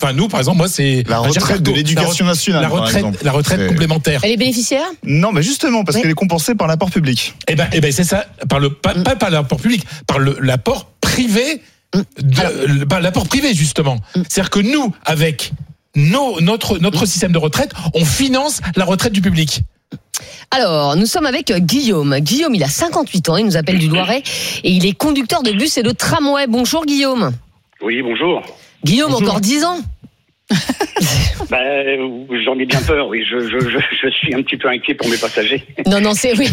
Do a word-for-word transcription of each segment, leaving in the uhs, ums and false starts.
Enfin, nous, par exemple, moi, c'est la retraite de l'éducation nationale. La retraite, la retraite complémentaire. Elle est bénéficiaire ? Non, mais justement, parce oui. qu'elle est compensée par l'apport public. Eh ben, eh ben, c'est ça, par le, pas, mm. pas par l'apport public, par le, l'apport privé, de, par l'apport privé, justement. Mm. C'est-à-dire que nous, avec nos, notre, notre mm. système de retraite, on finance la retraite du public. Alors, nous sommes avec Guillaume. Guillaume, il a cinquante-huit ans, il nous appelle du Loiret et il est conducteur de bus et de tramway. Bonjour Guillaume. Oui, bonjour. Guillaume, bonjour. Encore dix ans. Ben, j'en ai bien peur, oui. Je, je, je, je suis un petit peu inquiet pour mes passagers. Non, non, c'est oui.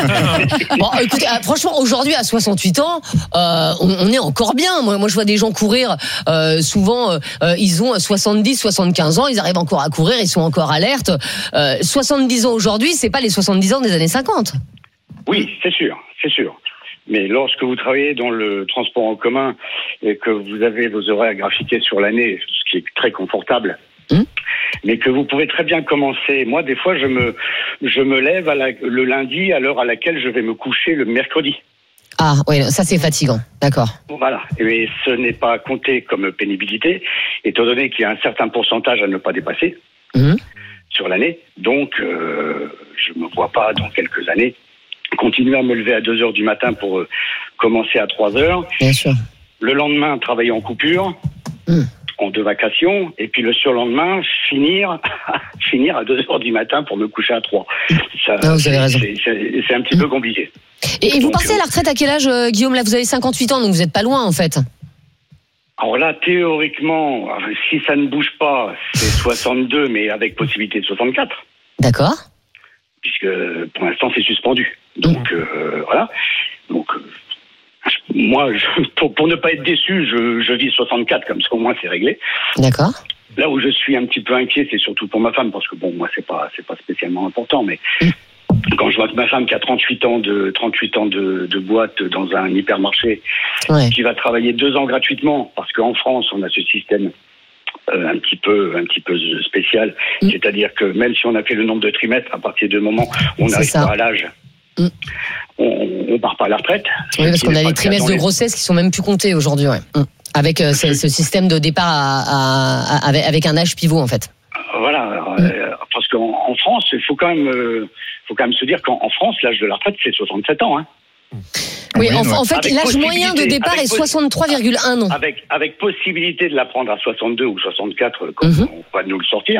Bon, écoutez, franchement, aujourd'hui, à soixante-huit ans, euh, on, on est encore bien. Moi, moi, je vois des gens courir. Euh, souvent, euh, ils ont soixante-dix, soixante-quinze ans, ils arrivent encore à courir, ils sont encore alertes. Euh, soixante-dix ans aujourd'hui, c'est pas les soixante-dix ans des années cinquante. Oui, c'est sûr, c'est sûr. Mais lorsque vous travaillez dans le transport en commun et que vous avez vos horaires graphiqués sur l'année, ce qui est très confortable, mmh. mais que vous pouvez très bien commencer. Moi, des fois, je me, je me lève à la, le lundi à l'heure à laquelle je vais me coucher le mercredi. Ah, oui, ça c'est fatigant, d'accord. Voilà, et ce n'est pas compté comme pénibilité, étant donné qu'il y a un certain pourcentage à ne pas dépasser mmh. sur l'année. Donc, euh, je ne me vois pas dans quelques années continuer à me lever à deux heures du matin pour euh, commencer à trois heures. Bien sûr. Le lendemain, travailler en coupure, mmh. en deux vacations, et puis le surlendemain, finir, finir à deux heures du matin pour me coucher à trois. Ça, ah, vous avez raison. C'est, c'est, c'est un petit mmh. peu compliqué. Et, et vous partez à la retraite à quel âge, euh, Guillaume ? Là, vous avez cinquante-huit ans, donc vous n'êtes pas loin, en fait. Alors là, théoriquement, si ça ne bouge pas, c'est soixante-deux, mais avec possibilité de soixante-quatre. D'accord. Puisque pour l'instant, c'est suspendu. Donc, mmh. euh, voilà. Donc, euh, moi, je, pour, pour ne pas être déçu, je, je vis soixante-quatre, comme ça, au moins, c'est réglé. D'accord. Là où je suis un petit peu inquiet, c'est surtout pour ma femme, parce que bon, moi, c'est pas, c'est pas spécialement important, mais mmh. quand je vois que ma femme qui a trente-huit ans de, trente-huit ans de, de boîte dans un hypermarché, ouais. qui va travailler deux ans gratuitement, parce qu'en France, on a ce système Euh, un petit peu, un petit peu spécial. Mmh. C'est-à-dire que même si on a fait le nombre de trimestres, à partir du moment où on n'arrive pas à l'âge, mmh. on ne part pas à la retraite. Oui, parce qu'on a les trimestres de les... grossesse qui sont même plus comptés aujourd'hui, ouais. Mmh. Avec euh, ce, ce système de départ à, à, à, avec, avec un âge pivot, en fait. Voilà, mmh. euh, parce qu'en en France, il faut quand même, euh, faut quand même se dire qu'en en France, l'âge de la retraite, c'est soixante-sept ans, hein. Oui, en, en fait, l'âge moyen de départ est soixante-trois virgule un ans. Avec, avec possibilité de la prendre à soixante-deux ou soixante-quatre, quand mmh. on va nous le sortir.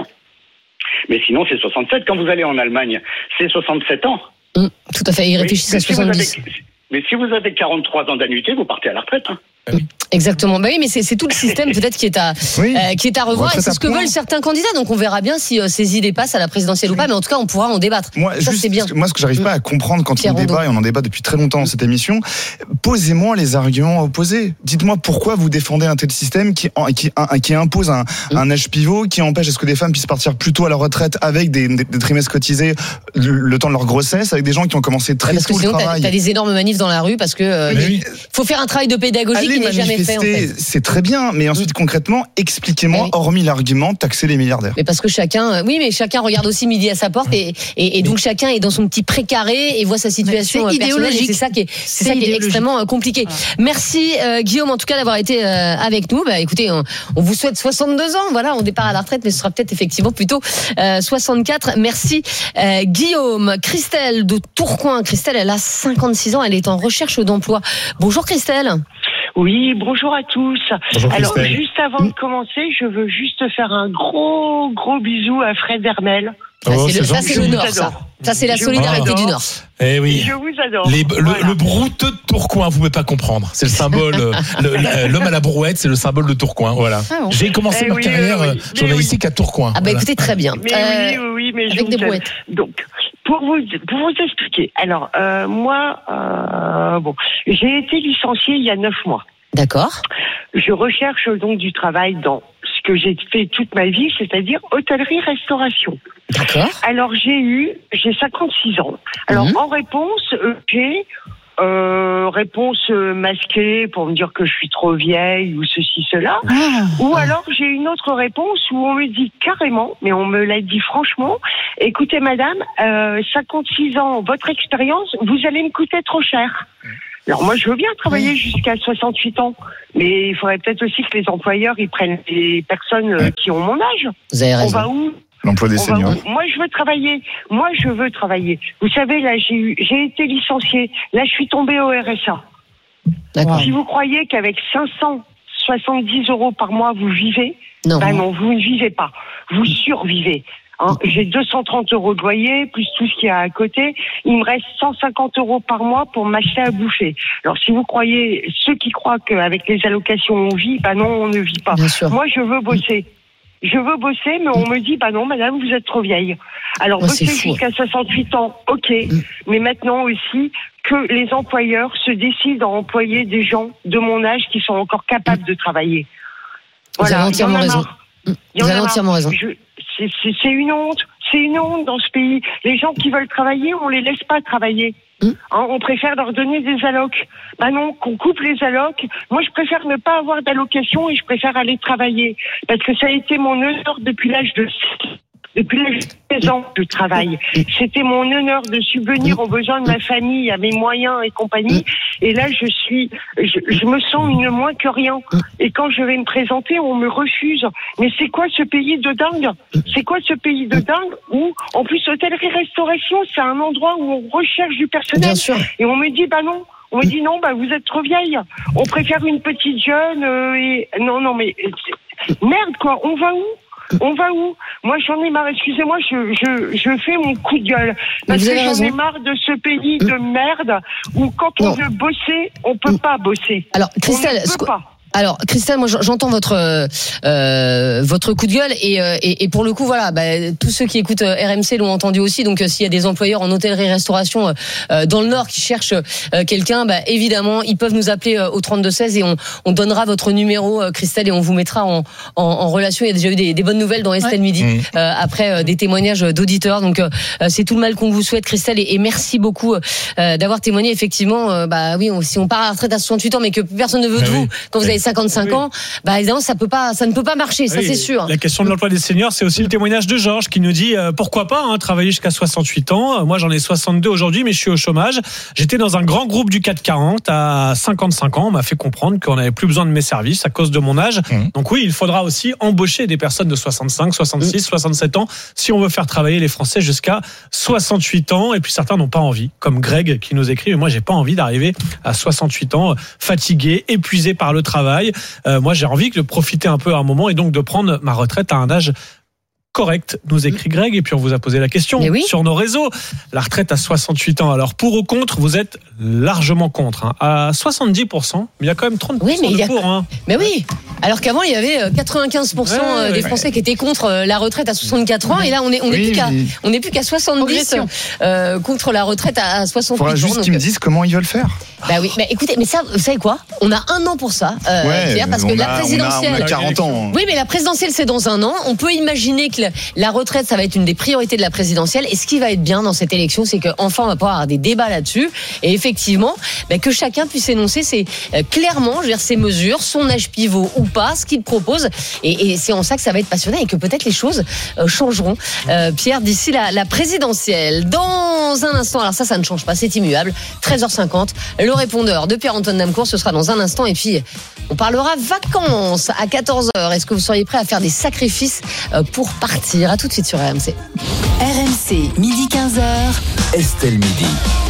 Mais sinon, c'est soixante-sept. Quand vous allez en Allemagne, c'est soixante-sept ans. Mmh, tout à fait, ils réfléchissent à soixante-dix. Si avez, mais si vous avez quarante-trois ans d'annuité, vous partez à la retraite, hein. Exactement. Bah oui, mais c'est, c'est tout le système peut-être qui est à oui. euh, qui est à revoir et c'est ce que veulent certains candidats. Donc on verra bien si euh, ces idées passent à la présidentielle oui. ou pas. Mais en tout cas, on pourra en débattre. Moi, ça, juste, c'est bien. Moi, ce que j'arrive pas à comprendre quand Pierre on débat et on en débat depuis très longtemps dans cette émission, posez-moi les arguments opposés. Dites-moi pourquoi vous défendez un tel système qui qui, qui impose un, mmh. un âge pivot, qui empêche à ce que des femmes puissent partir plus tôt à la retraite avec des, des, des trimestres cotisés le, le temps de leur grossesse, avec des gens qui ont commencé très ouais, tôt le travail. Parce que sinon, t'as des énormes manifs dans la rue parce que euh, oui. faut faire un travail de pédagogie Allez qui n'est jamais fait. En fait. C'est très bien, mais ensuite mmh. concrètement, expliquez-moi, oui. hormis l'argument, taxer les milliardaires. Mais parce que chacun, oui, mais chacun regarde aussi midi à sa porte et, et, et donc chacun est dans son petit précaré et voit sa situation c'est personnelle. Et c'est ça qui est, c'est, c'est ça qui est extrêmement compliqué. Voilà. Merci euh, Guillaume, en tout cas d'avoir été euh, avec nous. Bah écoutez, on, on vous souhaite soixante-deux ans. Voilà, on départ à la retraite, mais ce sera peut-être effectivement plutôt euh, soixante-quatre. Merci euh, Guillaume. Christelle de Tourcoing. Christelle, elle a cinquante-six ans. Elle est en recherche d'emploi. Bonjour Christelle. Oui, bonjour à tous. Bonjour Alors, Christelle. juste avant de commencer, je veux juste faire un gros, gros bisou à Fred Hermel. Oh, ça, c'est le, ça, c'est le Nord, ça. Ça, c'est la je solidarité du Nord. Eh oui. Je vous adore. Les, le, voilà. le brouteux de Tourcoing, vous ne pouvez pas comprendre. C'est le symbole, le, l'homme à la brouette, c'est le symbole de Tourcoing. Voilà. Ah bon. J'ai commencé eh ma oui, carrière oui, journalistique oui. à Tourcoing. Ah, bah voilà. écoutez, très bien. Mais euh, oui, oui, oui, mais avec je des brouettes. Donc, pour vous, pour vous expliquer. Alors, euh, moi, euh, bon, j'ai été licenciée il y a neuf mois. D'accord. Je recherche donc du travail dans ce que j'ai fait toute ma vie, c'est-à-dire hôtellerie-restauration. D'accord. Alors j'ai eu, j'ai cinquante-six ans. Alors mmh. en réponse, j'ai euh, réponse masquée pour me dire que je suis trop vieille ou ceci, cela. Ah. Ou alors j'ai une autre réponse où on me dit carrément, mais on me l'a dit franchement, écoutez madame, euh, cinquante-six ans, votre expérience, vous allez me coûter trop cher. Alors moi, je veux bien travailler oui. jusqu'à soixante-huit ans, mais il faudrait peut-être aussi que les employeurs ils prennent les personnes oui. qui ont mon âge. Vous avez raison. On va où? L'emploi des seniors. Moi, je veux travailler. Moi, je veux travailler. Vous savez, là, j'ai eu, j'ai été licenciée. Là, je suis tombée au R S A. D'accord. Si vous croyez qu'avec cinq cent soixante-dix euros par mois, vous vivez, non, ben non, vous ne vivez pas. Vous survivez. Hein, j'ai deux cent trente euros de loyer, plus tout ce qu'il y a à côté. Il me reste cent cinquante euros par mois pour m'acheter à bouffer. Alors, si vous croyez, ceux qui croient qu'avec les allocations, on vit, ben non, on ne vit pas. Moi, je veux bosser. Je veux bosser, mais on me dit, bah non, madame, vous êtes trop vieille. Alors, oh, bosser jusqu'à soixante-huit ans, ok. Mm. Mais maintenant aussi, que les employeurs se décident à employer des gens de mon âge qui sont encore capables de travailler. Vous voilà, avez entièrement raison. Vous avez entièrement raison. Je, c'est, c'est, c'est une honte. C'est une honte dans ce pays. Les gens qui veulent travailler, on les laisse pas travailler. Mmh. Hein, on préfère leur donner des allocs. Bah non, qu'on coupe les allocs. Moi, je préfère ne pas avoir d'allocation et je préfère aller travailler. Parce que ça a été mon honneur depuis l'âge de depuis l'âge de seize ans que je travaille. C'était mon honneur de subvenir aux besoins de ma famille, à mes moyens et compagnie. Et là, je suis, je, je me sens une moins que rien. Et quand je vais me présenter, on me refuse. Mais c'est quoi ce pays de dingue? C'est quoi ce pays de dingue où, en plus, hôtellerie-restauration, c'est un endroit où on recherche du personnel. Bien sûr. Et on me dit, bah non. On me dit non, bah vous êtes trop vieille. On préfère une petite jeune. Euh, et non, non, mais merde quoi. On va où? On va où? Moi, j'en ai marre. Excusez-moi, je, je, je fais mon coup de gueule. Parce que j'en ai marre de ce pays de merde où quand on non. veut bosser, on peut pas bosser. Alors, Christelle, on ne peut pas. Alors, Christelle, moi, j'entends votre euh, votre coup de gueule et, et, et pour le coup, voilà, bah, tous ceux qui écoutent R M C l'ont entendu aussi. Donc, s'il y a des employeurs en hôtellerie-restauration euh, dans le Nord qui cherchent euh, quelqu'un, bah, évidemment, ils peuvent nous appeler euh, au trente-deux seize et on, on donnera votre numéro, euh, Christelle, et on vous mettra en, en, en relation. Il y a déjà eu des, des bonnes nouvelles dans Estelle ouais. Midi mmh. euh, après euh, des témoignages d'auditeurs. Donc, euh, c'est tout le mal qu'on vous souhaite, Christelle, et, et merci beaucoup euh, d'avoir témoigné. Effectivement, euh, bah oui, on, si on part à la retraite à soixante-huit ans, mais que personne ne veut de ah vous oui. quand vous avez cinquante-cinq oui. ans, bah évidemment ça peut pas, ça ne peut pas marcher, ça oui, c'est sûr. La question de l'emploi des seniors, c'est aussi le témoignage de Georges qui nous dit euh, pourquoi pas hein, travailler jusqu'à soixante-huit ans. Moi j'en ai soixante-deux aujourd'hui, mais je suis au chômage. J'étais dans un grand groupe du C A C quarante à cinquante-cinq ans. On m'a fait comprendre qu'on n'avait plus besoin de mes services à cause de mon âge. Mmh. Donc oui, il faudra aussi embaucher des personnes de soixante-cinq, soixante-six, mmh. soixante-sept ans si on veut faire travailler les Français jusqu'à soixante-huit ans. Et puis certains n'ont pas envie, comme Greg qui nous écrit. Mais moi j'ai pas envie d'arriver à soixante-huit ans fatigué, épuisé par le travail. Euh, moi, j'ai envie de profiter un peu à un moment et donc de prendre ma retraite à un âge correct, nous écrit Greg, et puis on vous a posé la question oui. sur nos réseaux. La retraite à soixante-huit ans. Alors, pour ou contre, vous êtes largement contre. Hein. À soixante-dix pour cent, mais il y a quand même trente pour cent oui, mais de a... pour. Hein. Mais oui, alors qu'avant, il y avait quatre-vingt-quinze pour cent ouais, des Français ouais. qui étaient contre la retraite à soixante-quatre ans, et là, on n'est on oui, est plus qu'à, oui. on est plus qu'à soixante-dix euh, contre la retraite à soixante-huit ans. Il faudra juste qu'ils me disent comment ils veulent faire. Bah oui, mais écoutez, mais ça, vous savez quoi? On a un an pour ça, euh, ouais, Pierre, parce que a, la présidentielle. On a, on a quarante ans. Oui, mais la présidentielle, c'est dans un an. On peut imaginer que la retraite, ça va être une des priorités de la présidentielle. Et ce qui va être bien dans cette élection, c'est qu'enfin, on va pouvoir avoir des débats là-dessus. Et effectivement, bah, que chacun puisse énoncer ses, euh, clairement, je veux dire, ses mesures, son âge pivot ou pas, ce qu'il propose. Et, et c'est en ça que ça va être passionnant et que peut-être les choses euh, changeront. Euh, Pierre, d'ici la, la présidentielle, dans un instant, alors ça, ça ne change pas, c'est immuable. treize heures cinquante. Le répondeur de Pierre-Antoine Damecourt, ce sera dans un instant. Et puis, on parlera vacances à quatorze heures. Est-ce que vous seriez prêt à faire des sacrifices pour partir? À tout de suite sur R M C. R M C, midi quinze heures. Estelle Midi.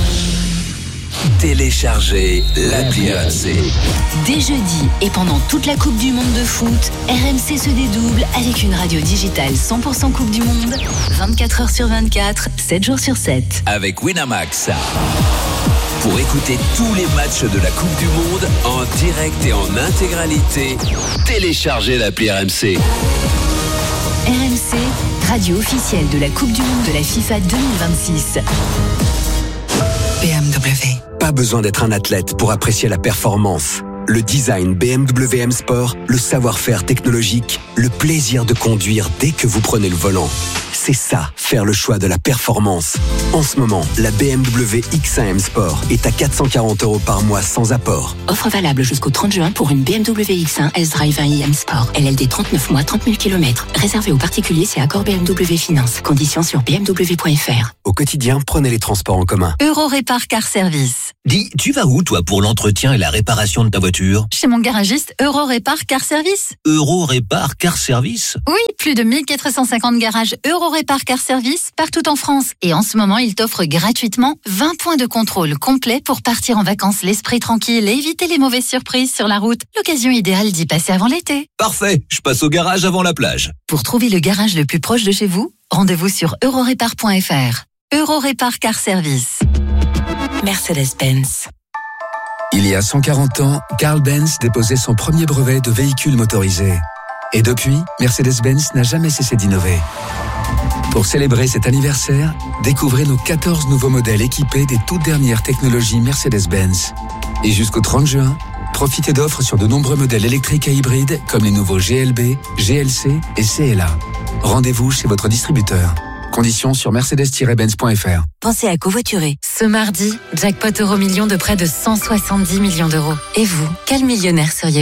Téléchargez l'appli R M C. Dès jeudi et pendant toute la Coupe du Monde de foot, R M C se dédouble avec une radio digitale cent pour cent Coupe du Monde, vingt-quatre heures sur vingt-quatre, sept jours sur sept. Avec Winamax. Pour écouter tous les matchs de la Coupe du Monde en direct et en intégralité, téléchargez l'appli R M C. R M C, radio officielle de la Coupe du Monde de la FIFA deux mille vingt-six. B M W. Pas besoin d'être un athlète pour apprécier la performance. Le design B M W M Sport, le savoir-faire technologique, le plaisir de conduire dès que vous prenez le volant. C'est ça, faire le choix de la performance. En ce moment, la B M W X un M Sport est à quatre cent quarante euros par mois sans apport. Offre valable jusqu'au trente juin pour une B M W X un S-Drive un i M Sport. L L D trente-neuf mois, trente mille kilomètres. Réservé aux particuliers, c'est accord B M W Finance. Conditions sur b m w point f r. Au quotidien, prenez les transports en commun. Eurorépar Car Service. Dis, tu vas où toi pour l'entretien et la réparation de ta voiture? Chez mon garagiste Eurorépar Car Service. Eurorépar Car Service? Oui, plus de mille quatre cent cinquante garages Eurorépar Car Service partout en France. Et en ce moment, il t'offre gratuitement vingt points de contrôle complets pour partir en vacances l'esprit tranquille et éviter les mauvaises surprises sur la route. L'occasion idéale d'y passer avant l'été. Parfait, je passe au garage avant la plage. Pour trouver le garage le plus proche de chez vous, rendez-vous sur eurorépar point f r. Eurorépar Car Service. Mercedes-Benz. Il y a cent quarante ans, Carl Benz déposait son premier brevet de véhicule motorisé. Et depuis, Mercedes-Benz n'a jamais cessé d'innover. Pour célébrer cet anniversaire, découvrez nos quatorze nouveaux modèles équipés des toutes dernières technologies Mercedes-Benz. Et jusqu'au trente juin, profitez d'offres sur de nombreux modèles électriques et hybrides comme les nouveaux G L B, G L C et C L A. Rendez-vous chez votre distributeur. Conditions sur mercedes tiret benz point f r. Pensez à covoiturer. Ce mardi, jackpot euro million de près de cent soixante-dix millions d'euros. Et vous, quel millionnaire seriez-vous ?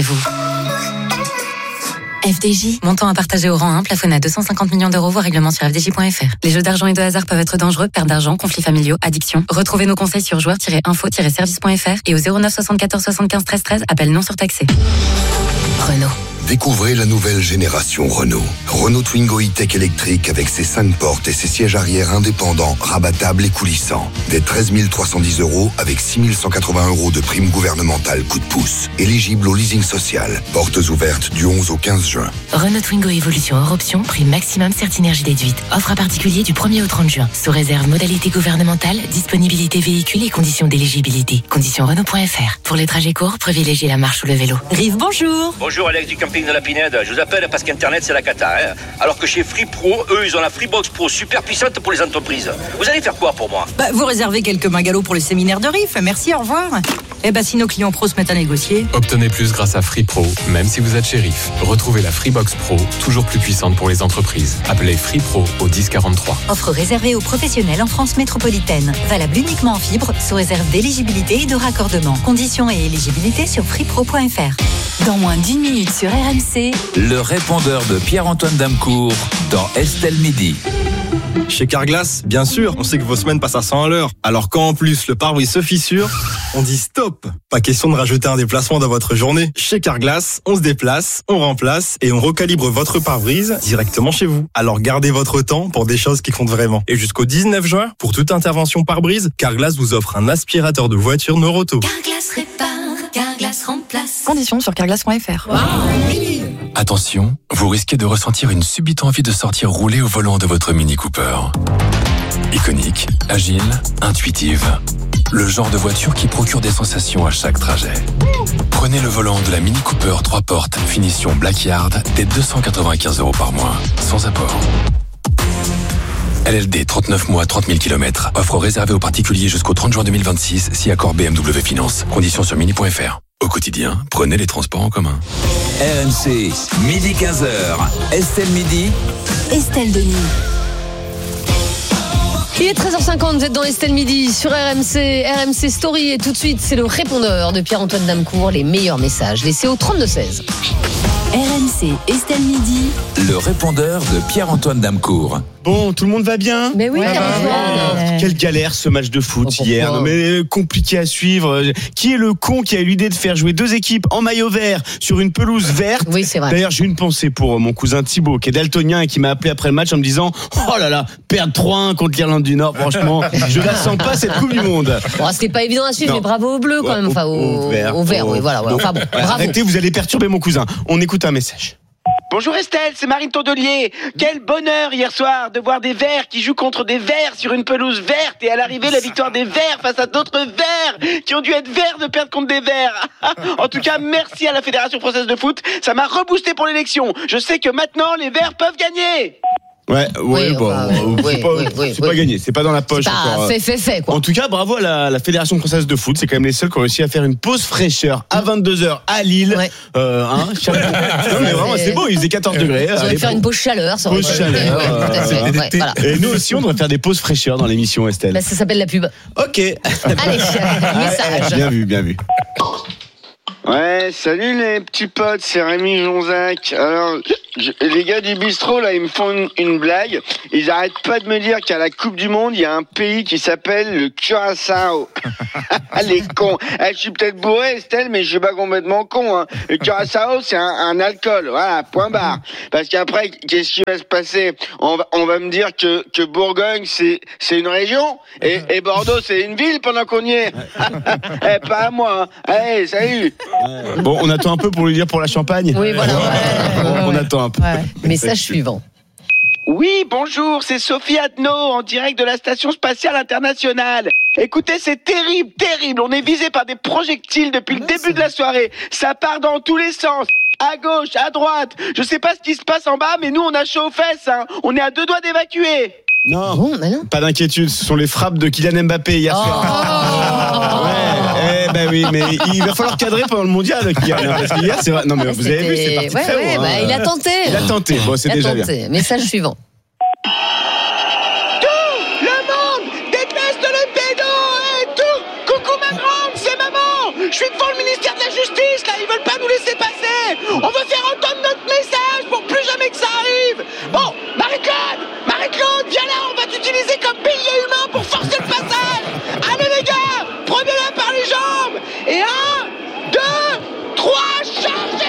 F D J, montant à partager au rang un, plafonné à deux cent cinquante millions d'euros, voire règlement sur f d j point f r. Les jeux d'argent et de hasard peuvent être dangereux, perte d'argent, conflits familiaux, addiction. Retrouvez nos conseils sur joueurs tiret info tiret service point f r et au zéro neuf soixante-quatorze soixante-quinze treize treize, appel non surtaxé. Renault. Découvrez la nouvelle génération Renault. Renault Twingo E-Tech électrique avec ses cinq portes et ses sièges arrière indépendants, rabattables et coulissants. Dès treize mille trois cent dix euros avec six mille cent quatre-vingts euros de prime gouvernementale coup de pouce. Éligible au leasing social. Portes ouvertes du onze au quinze juin. Renault Twingo Évolution hors option, prime maximum Certinergie déduite. Offre à particulier du premier au trente juin. Sous réserve modalité gouvernementale, disponibilité véhicule et conditions d'éligibilité. Conditions Renault point f r. Pour les trajets courts, privilégiez la marche ou le vélo. Rive, bonjour. Bonjour Alex du camping de la Pinède. Je vous appelle parce qu'Internet c'est la cata. Hein. Alors que chez Free Pro, eux, ils ont la Freebox Pro super puissante pour les entreprises. Vous allez faire quoi pour moi? Bah, vous réservez quelques magalots pour le séminaire de R I F. Merci, au revoir. Eh bah, si nos clients pros se mettent à négocier. Obtenez plus grâce à Free Pro, même si vous êtes chez R I F. Retrouvez la Freebox Pro, toujours plus puissante pour les entreprises. Appelez Free Pro au dix quarante-trois. Offre réservée aux professionnels en France métropolitaine. Valable uniquement en fibre, sous réserve d'éligibilité et de raccordement. Conditions et éligibilité sur freepro point f r. Dans moins d'une minute sur R M C, le répondeur de Pierre-Antoine Damecourt dans Estelle Midi. Chez Carglass, bien sûr, on sait que vos semaines passent à cent à l'heure. Alors quand en plus le pare-brise se fissure, on dit stop. Pas question de rajouter un déplacement dans votre journée. Chez Carglass, on se déplace, on remplace et on recalibre votre pare-brise directement chez vous. Alors gardez votre temps pour des choses qui comptent vraiment. Et jusqu'au dix-neuf juin, pour toute intervention pare-brise, Carglass vous offre un aspirateur de voiture Noroto. Carglass répare, Carglass remplace. Conditions sur carglass point f r. Attention, vous risquez de ressentir une subite envie de sortir rouler au volant de votre Mini Cooper. Iconique, agile, intuitive. Le genre de voiture qui procure des sensations à chaque trajet. Prenez le volant de la Mini Cooper trois portes, finition Blackyard, dès deux cent quatre-vingt-quinze euros par mois, sans apport. L L D trente-neuf mois, trente mille kilomètres. Offre réservée aux particuliers jusqu'au trente juin deux mille vingt-six, si accord B M W Finance. Conditions sur mini point f r. Au quotidien, prenez les transports en commun. R M C, midi quinze heures. Estelle Midi. Estelle Denis. Il est treize heures cinquante, vous êtes dans Estelle Midi sur R M C, R M C Story et tout de suite c'est le répondeur de Pierre-Antoine Damecourt, les meilleurs messages laissés au trente-deux seize. R M C, Estelle Midi. Le répondeur de Pierre-Antoine Damecourt. Bon, tout le monde va bien? Mais oui, Pierre-Antoine. Quelle galère ce match de foot oh, hier. Non, mais compliqué à suivre. Qui est le con qui a eu l'idée de faire jouer deux équipes en maillot vert sur une pelouse verte? Oui, c'est vrai. D'ailleurs, j'ai une pensée pour mon cousin Thibaut, qui est daltonien et qui m'a appelé après le match en me disant: oh là là, perdre trois un contre l'Irlande du Nord, franchement, je la sens pas cette Coupe du Monde. Bon, c'était pas évident à suivre, non. Mais bravo aux Bleus quand même. Enfin, au, au vert. Au vert, au... oui, voilà. Ouais. Enfin bon, bravo. Arrêtez, vous allez perturber mon cousin. On écoute un message. Bonjour Estelle, c'est Marine Tondelier. Quel bonheur hier soir de voir des Verts qui jouent contre des Verts sur une pelouse verte et à l'arrivée la victoire des Verts face à d'autres Verts qui ont dû être Verts de perdre contre des Verts. En tout cas, merci à la Fédération Française de Foot, ça m'a reboosté pour l'élection. Je sais que maintenant les Verts peuvent gagner. Ouais, ouais, Oui, bon, enfin, euh, oui, c'est pas, oui, oui, c'est oui. pas gagné, c'est pas dans la poche. C'est pas encore. fait, fait, fait, quoi. En tout cas, bravo à la, la Fédération française de foot. C'est quand même les seuls qui ont réussi à faire une pause fraîcheur à vingt-deux heures à Lille. Ouais. Euh, hein, chapeau. Non, mais vraiment, c'est beau, il faisait quatorze degrés. On Allez, devrait faire bon. une pause chaleur. Ça aurait Pause été- chaleur. Ouais, tout à fait. euh, Ouais, voilà. Et nous aussi, on devrait faire des pauses fraîcheur dans l'émission, Estelle. Bah, ça s'appelle la pub. Ok. Allez, message. Bien vu, bien vu. Ouais, salut les petits potes, c'est Rémi Jonzac. Alors, je- les gars du bistrot, là, ils me font une, une blague. Ils arrêtent pas de me dire qu'à la Coupe du Monde, il y a un pays qui s'appelle le Curaçao. Les cons. Eh, je suis peut-être bourré, Estelle, mais je suis pas complètement con. Hein. Le Curaçao, c'est un, un alcool. Voilà, point barre. Parce qu'après, qu'est-ce qui va se passer? On va, on va me dire que, que Bourgogne, c'est, c'est une région et, et Bordeaux, c'est une ville pendant qu'on y est. Eh, pas à moi. Hein. Allez, salut. Bon, on attend un peu pour lui dire pour la Champagne. Oui, voilà. Ouais, on, ouais, on ouais. attend un peu. Ouais. Message suivant. Oui, bonjour, c'est Sophie Adno en direct de la Station Spatiale Internationale. Écoutez, c'est terrible, terrible. On est visé par des projectiles depuis le début de la soirée. Ça part dans tous les sens. À gauche, à droite. Je sais pas ce qui se passe en bas, mais nous, on a chaud aux fesses. Hein. On est à deux doigts d'évacuer. Non, bon, bah non. Pas d'inquiétude, ce sont les frappes de Kylian Mbappé hier soir. Ouais, eh ben oui, mais il va falloir cadrer pendant le mondial, Kylian. hein, Parce qu'hier, c'est vrai. Non, mais vous avez vu, c'est parti ouais, très ouais, haut. bah, hein. il a tenté. Il a tenté. Bon, c'est Il a déjà tenté. bien. Message suivant. Tout le monde déteste le pédo et tout. Coucou ma grande, c'est maman. Je suis devant le ministère de la Justice, là, ils veulent pas nous laisser passer. On veut faire entendre notre message pour plus jamais que ça arrive. Bon, Marie-Claude, Marie-Claude, viens là, on va t'utiliser comme pilier humain pour forcer le passage. Allez les gars, prenez-la par les jambes. Et un, deux, trois, chargez.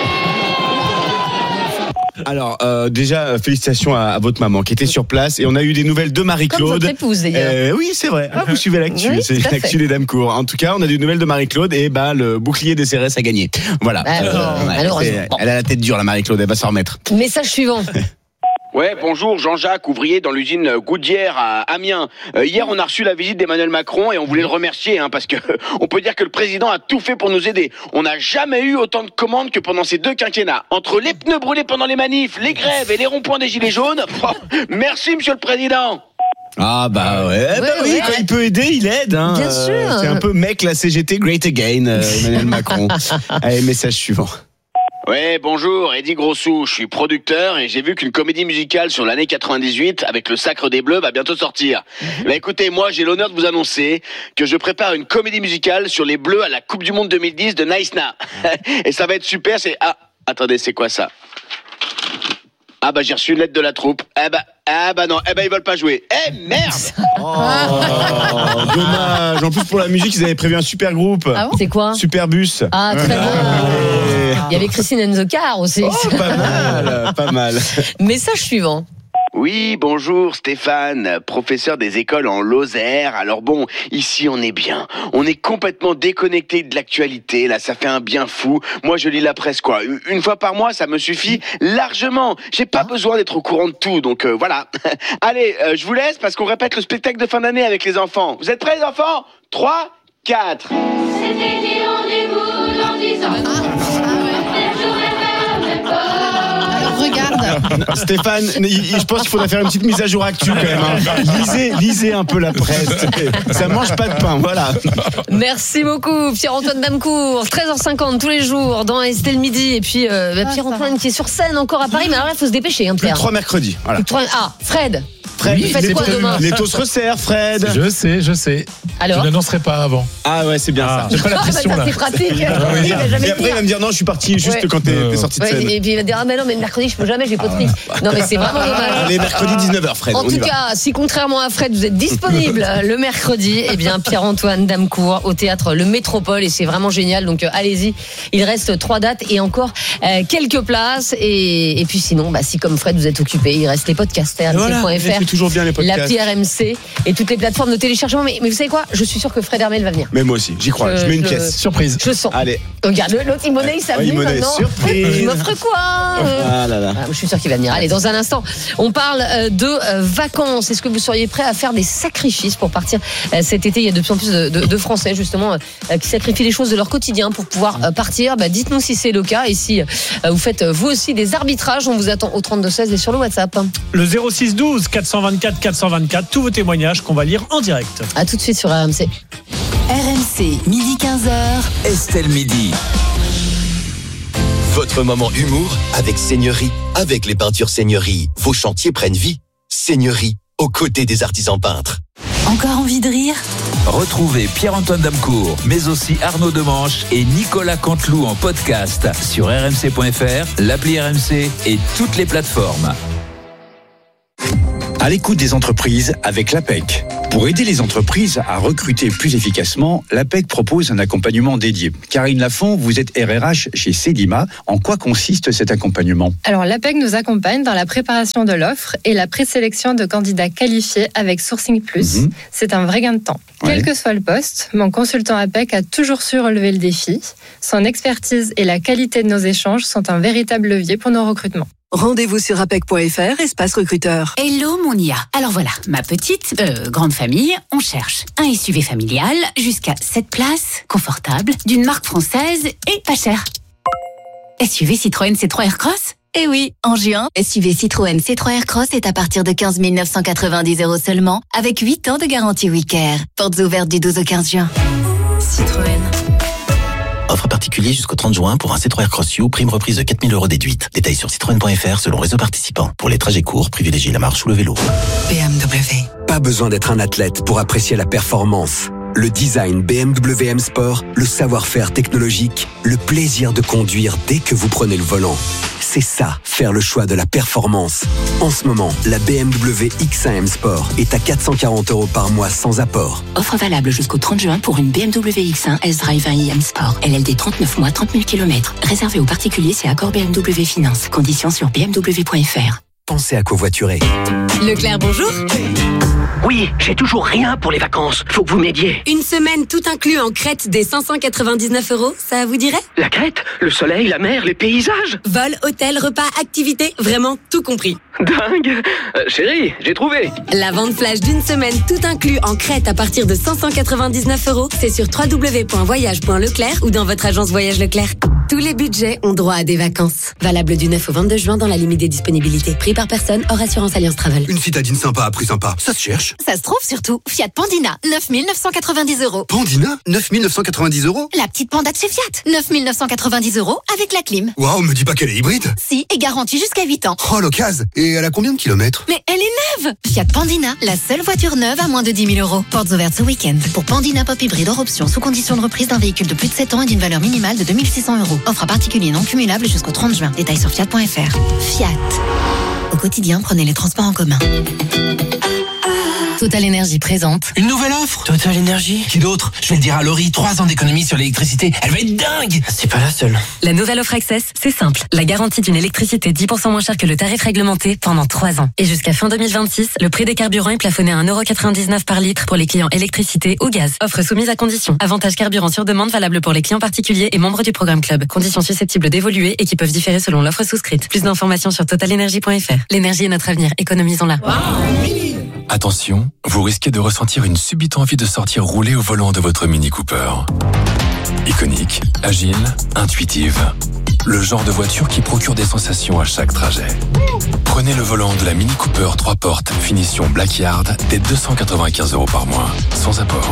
Alors, euh, déjà, euh, félicitations à, à votre maman qui était sur place. Et on a eu des nouvelles de Marie-Claude. Comme votre épouse, d'ailleurs. Euh, oui, c'est vrai. Ah, vous suivez l'actu. Oui, c'est tout à l'actu fait. des dames court. En tout cas, on a des nouvelles de Marie-Claude. Et bah, le bouclier des C R S a gagné. Voilà. Bah, non, malheureusement. c'est- elle a la tête dure, la Marie-Claude. Elle va s'en remettre. Message suivant. Ouais, bonjour, Jean-Jacques, ouvrier dans l'usine Goodyear à Amiens. Euh, hier, on a reçu la visite d'Emmanuel Macron et on voulait le remercier, hein, parce que on peut dire que le président a tout fait pour nous aider. On n'a jamais eu autant de commandes que pendant ces deux quinquennats. Entre les pneus brûlés pendant les manifs, les grèves et les ronds-points des gilets jaunes, oh, merci, monsieur le président. Ah bah ouais, bah Ouais, oui, ouais. quand il peut aider, il aide. Hein. Bien Euh, sûr. C'est un peu mec la C G T Great Again, euh, Emmanuel Macron. Allez, message suivant. Ouais, bonjour, Eddie Grossou, je suis producteur et j'ai vu qu'une comédie musicale sur l'année quatre-vingt-dix-huit avec le Sacre des Bleus va bientôt sortir. Bah écoutez, moi j'ai l'honneur de vous annoncer que je prépare une comédie musicale sur les Bleus à la Coupe du Monde deux mille dix de Naïsna. Et ça va être super, c'est... Ah, attendez, c'est quoi ça? Ah bah j'ai reçu une lettre de la troupe. Eh bah, ah bah non, eh bah ils veulent pas jouer. Eh merde. Oh, dommage. En plus, pour la musique, ils avaient prévu un super groupe. Ah bon, c'est quoi? Superbus. Ah, très bien. Il y avait Christine and the Car aussi. Oh, pas mal, pas mal. Message suivant. Oui, bonjour Stéphane, professeur des écoles en Lozère. Alors bon, ici on est bien. On est complètement déconnecté de l'actualité, là ça fait un bien fou. Moi je lis la presse quoi. Une fois par mois ça me suffit largement. J'ai pas besoin d'être au courant de tout, donc euh, voilà. Allez, euh, je vous laisse parce qu'on répète le spectacle de fin d'année avec les enfants. Vous êtes prêts les enfants? trois, quatre. C'était des rendez-vous dans dix ans. Regarde. Stéphane, je pense qu'il faudrait faire une petite mise à jour actu quand même. Hein. Lisez, lisez un peu la presse. Ça mange pas de pain, voilà. Merci beaucoup, Pierre-Antoine Damecourt. treize heures cinquante tous les jours dans Estelle Midi. Et puis euh, bah, Pierre-Antoine qui est sur scène encore à Paris. Mais alors là, il faut se dépêcher, hein, Plus Pierre. de trois mercredis. Voilà. Plus de trois- Ah, Fred. Fred, Vous faites les, quoi demain? les taux se resserrent, Fred. Je sais, je sais. Alors je n'annoncerai pas avant. Ah ouais, c'est bien Ah, ça. j'ai pas la pression Ah, bah, là. ça, c'est pratique. Ah, oui. Il va jamais Et après, il dire. va me dire non, je suis parti juste Ouais. quand t'es Euh. t'es sorti de Ouais, scène. et puis il va dire ah mais non mais mercredi je peux jamais, j'ai pas de prix. Non mais c'est vraiment dommage. Les mercredis dix-neuf heures, Fred. En on y tout va. cas, si contrairement à Fred, vous êtes disponible le mercredi, eh bien Pierre-Antoine Damecourt au théâtre Le Métropole et c'est vraiment génial. Donc euh, allez-y, il reste trois dates et encore euh, quelques places et, et puis sinon, bah, si comme Fred vous êtes occupé, il reste les podcasts R M C point F R Voilà, j'ai fait toujours bien les podcasts. L'appli R M C et toutes les plateformes de téléchargement. Mais, mais vous savez quoi? Je suis sûr que Fred Hermel va venir. Mais moi aussi, j'y crois. Je, je mets une je, pièce. Surprise. Je sens. Allez. Regarde, l'autre Imonet, il s'amuse Imonet, maintenant. surprise. Tu m'offres quoi? Ah là là. Ah, je suis sûr qu'il va venir. Allez, dans un instant, on parle euh, de euh, vacances. Est-ce que vous seriez prêt à faire des sacrifices pour partir euh, cet été? Il y a de plus en plus de, de, de Français, justement, euh, qui sacrifient les choses de leur quotidien pour pouvoir euh, partir. Bah, dites-nous si c'est le cas et si euh, vous faites euh, vous aussi des arbitrages. On vous attend au trente-deux seize et sur le WhatsApp. Le zéro six douze quatre cent vingt-quatre quatre cent vingt-quatre, tous vos témoignages qu'on va lire en direct. À tout de suite sur R M C. R M C, midi quinze heures. Estelle Midi. Votre moment humour avec Seigneurie. Avec les peintures Seigneurie, vos chantiers prennent vie. Seigneurie, aux côtés des artisans peintres. Encore envie de rire? Retrouvez Pierre-Antoine Damcourt, mais aussi Arnaud Demanche et Nicolas Canteloup en podcast sur r m c point f r, l'appli R M C et toutes les plateformes. À l'écoute des entreprises avec l'A P E C. Pour aider les entreprises à recruter plus efficacement, l'A P E C propose un accompagnement dédié. Karine Lafont, vous êtes R R H chez Cedima. En quoi consiste cet accompagnement? Alors, l'A P E C nous accompagne dans la préparation de l'offre et la présélection de candidats qualifiés avec Sourcing Plus. Mmh. C'est un vrai gain de temps. Ouais. Quel que soit le poste, mon consultant A P E C a toujours su relever le défi. Son expertise et la qualité de nos échanges sont un véritable levier pour nos recrutements. Rendez-vous sur apec point f r, espace recruteur. Hello mon I A. Alors voilà, ma petite, euh, grande famille, on cherche un S U V familial jusqu'à sept places, confortable, d'une marque française et pas cher. S U V Citroën C trois Aircross? Eh oui, en juin, S U V Citroën C trois Aircross est à partir de quinze mille neuf cent quatre-vingt-dix euros seulement, avec huit ans de garantie WeCare. Portes ouvertes du douze au quinze juin. Citroën. Offre particulier jusqu'au trente juin pour un C trois Aircross U, prime reprise de quatre mille euros déduite. Détails sur citroën point f r selon réseau participant. Pour les trajets courts, privilégiez la marche ou le vélo. B M W. Pas besoin d'être un athlète pour apprécier la performance. Le design B M W M Sport, le savoir-faire technologique, le plaisir de conduire dès que vous prenez le volant. C'est ça, faire le choix de la performance. En ce moment, la B M W X un M Sport est à quatre cent quarante euros par mois sans apport. Offre valable jusqu'au trente juin pour une B M W X un S-Drive un i M Sport. L L D trente-neuf mois, trente mille kilomètres. Réservé aux particuliers, c'est accord B M W Finance. Conditions sur b m w point f r. Pensez à covoiturer. Leclerc, bonjour. Oui, j'ai toujours rien pour les vacances. Faut que vous m'aidiez. Une semaine tout inclus en Crète des cinq cent quatre-vingt-dix-neuf euros, ça vous dirait? La Crète, le soleil, la mer, les paysages. Vol, hôtel, repas, activités, vraiment tout compris. Dingue. euh, Chérie, j'ai trouvé. La vente flash d'une semaine tout inclus en Crète à partir de cinq cent quatre-vingt-dix-neuf euros, c'est sur w w w point voyage point leclerc ou dans votre agence Voyage Leclerc. Tous les budgets ont droit à des vacances. Valable du neuf au vingt-deux juin dans la limite des disponibilités. Prix par personne, hors assurance Alliance Travel. Une citadine sympa à prix sympa, ça se cherche. Ça se trouve surtout. Fiat Pandina, neuf mille neuf cent quatre-vingt-dix euros. Pandina, neuf mille neuf cent quatre-vingt-dix euros. La petite panda de chez Fiat, neuf mille neuf cent quatre-vingt-dix euros avec la clim. Waouh, me dis pas qu'elle est hybride. Si, et garantie jusqu'à huit ans. Oh, l'occasion. Et elle a combien de kilomètres? Mais elle est neuve. Fiat Pandina, la seule voiture neuve à moins de dix mille euros. Portes ouvertes ce week-end. Pour Pandina Pop Hybride hors option, sous condition de reprise d'un véhicule de plus de sept ans et d'une valeur minimale de deux mille six cents euros. Offre à particulier non cumulable jusqu'au trente juin. Détails sur fiat point f r. Fiat. Au quotidien, prenez les transports en commun. Total Énergie présente. Une nouvelle offre Total Énergie. Qui d'autre? Je vais le dire à Laurie, trois ans d'économie sur l'électricité. Elle va être dingue. C'est pas la seule. La nouvelle offre Access, c'est simple. La garantie d'une électricité dix pour cent moins chère que le tarif réglementé pendant trois ans. Et jusqu'à fin deux mille vingt-six, le prix des carburants est plafonné à un euro quatre-vingt-dix-neuf par litre pour les clients électricité ou gaz. Offre soumise à conditions. Avantage carburant sur demande valable pour les clients particuliers et membres du programme Club. Conditions susceptibles d'évoluer et qui peuvent différer selon l'offre souscrite. Plus d'informations sur total énergie point f r. L'énergie est notre avenir. Économisons-la. Attention, vous risquez de ressentir une subite envie de sortir rouler au volant de votre Mini Cooper. Iconique, agile, intuitive. Le genre de voiture qui procure des sensations à chaque trajet. Prenez le volant de la Mini Cooper trois portes, finition Blackyard, dès deux cent quatre-vingt-quinze euros par mois, sans apport.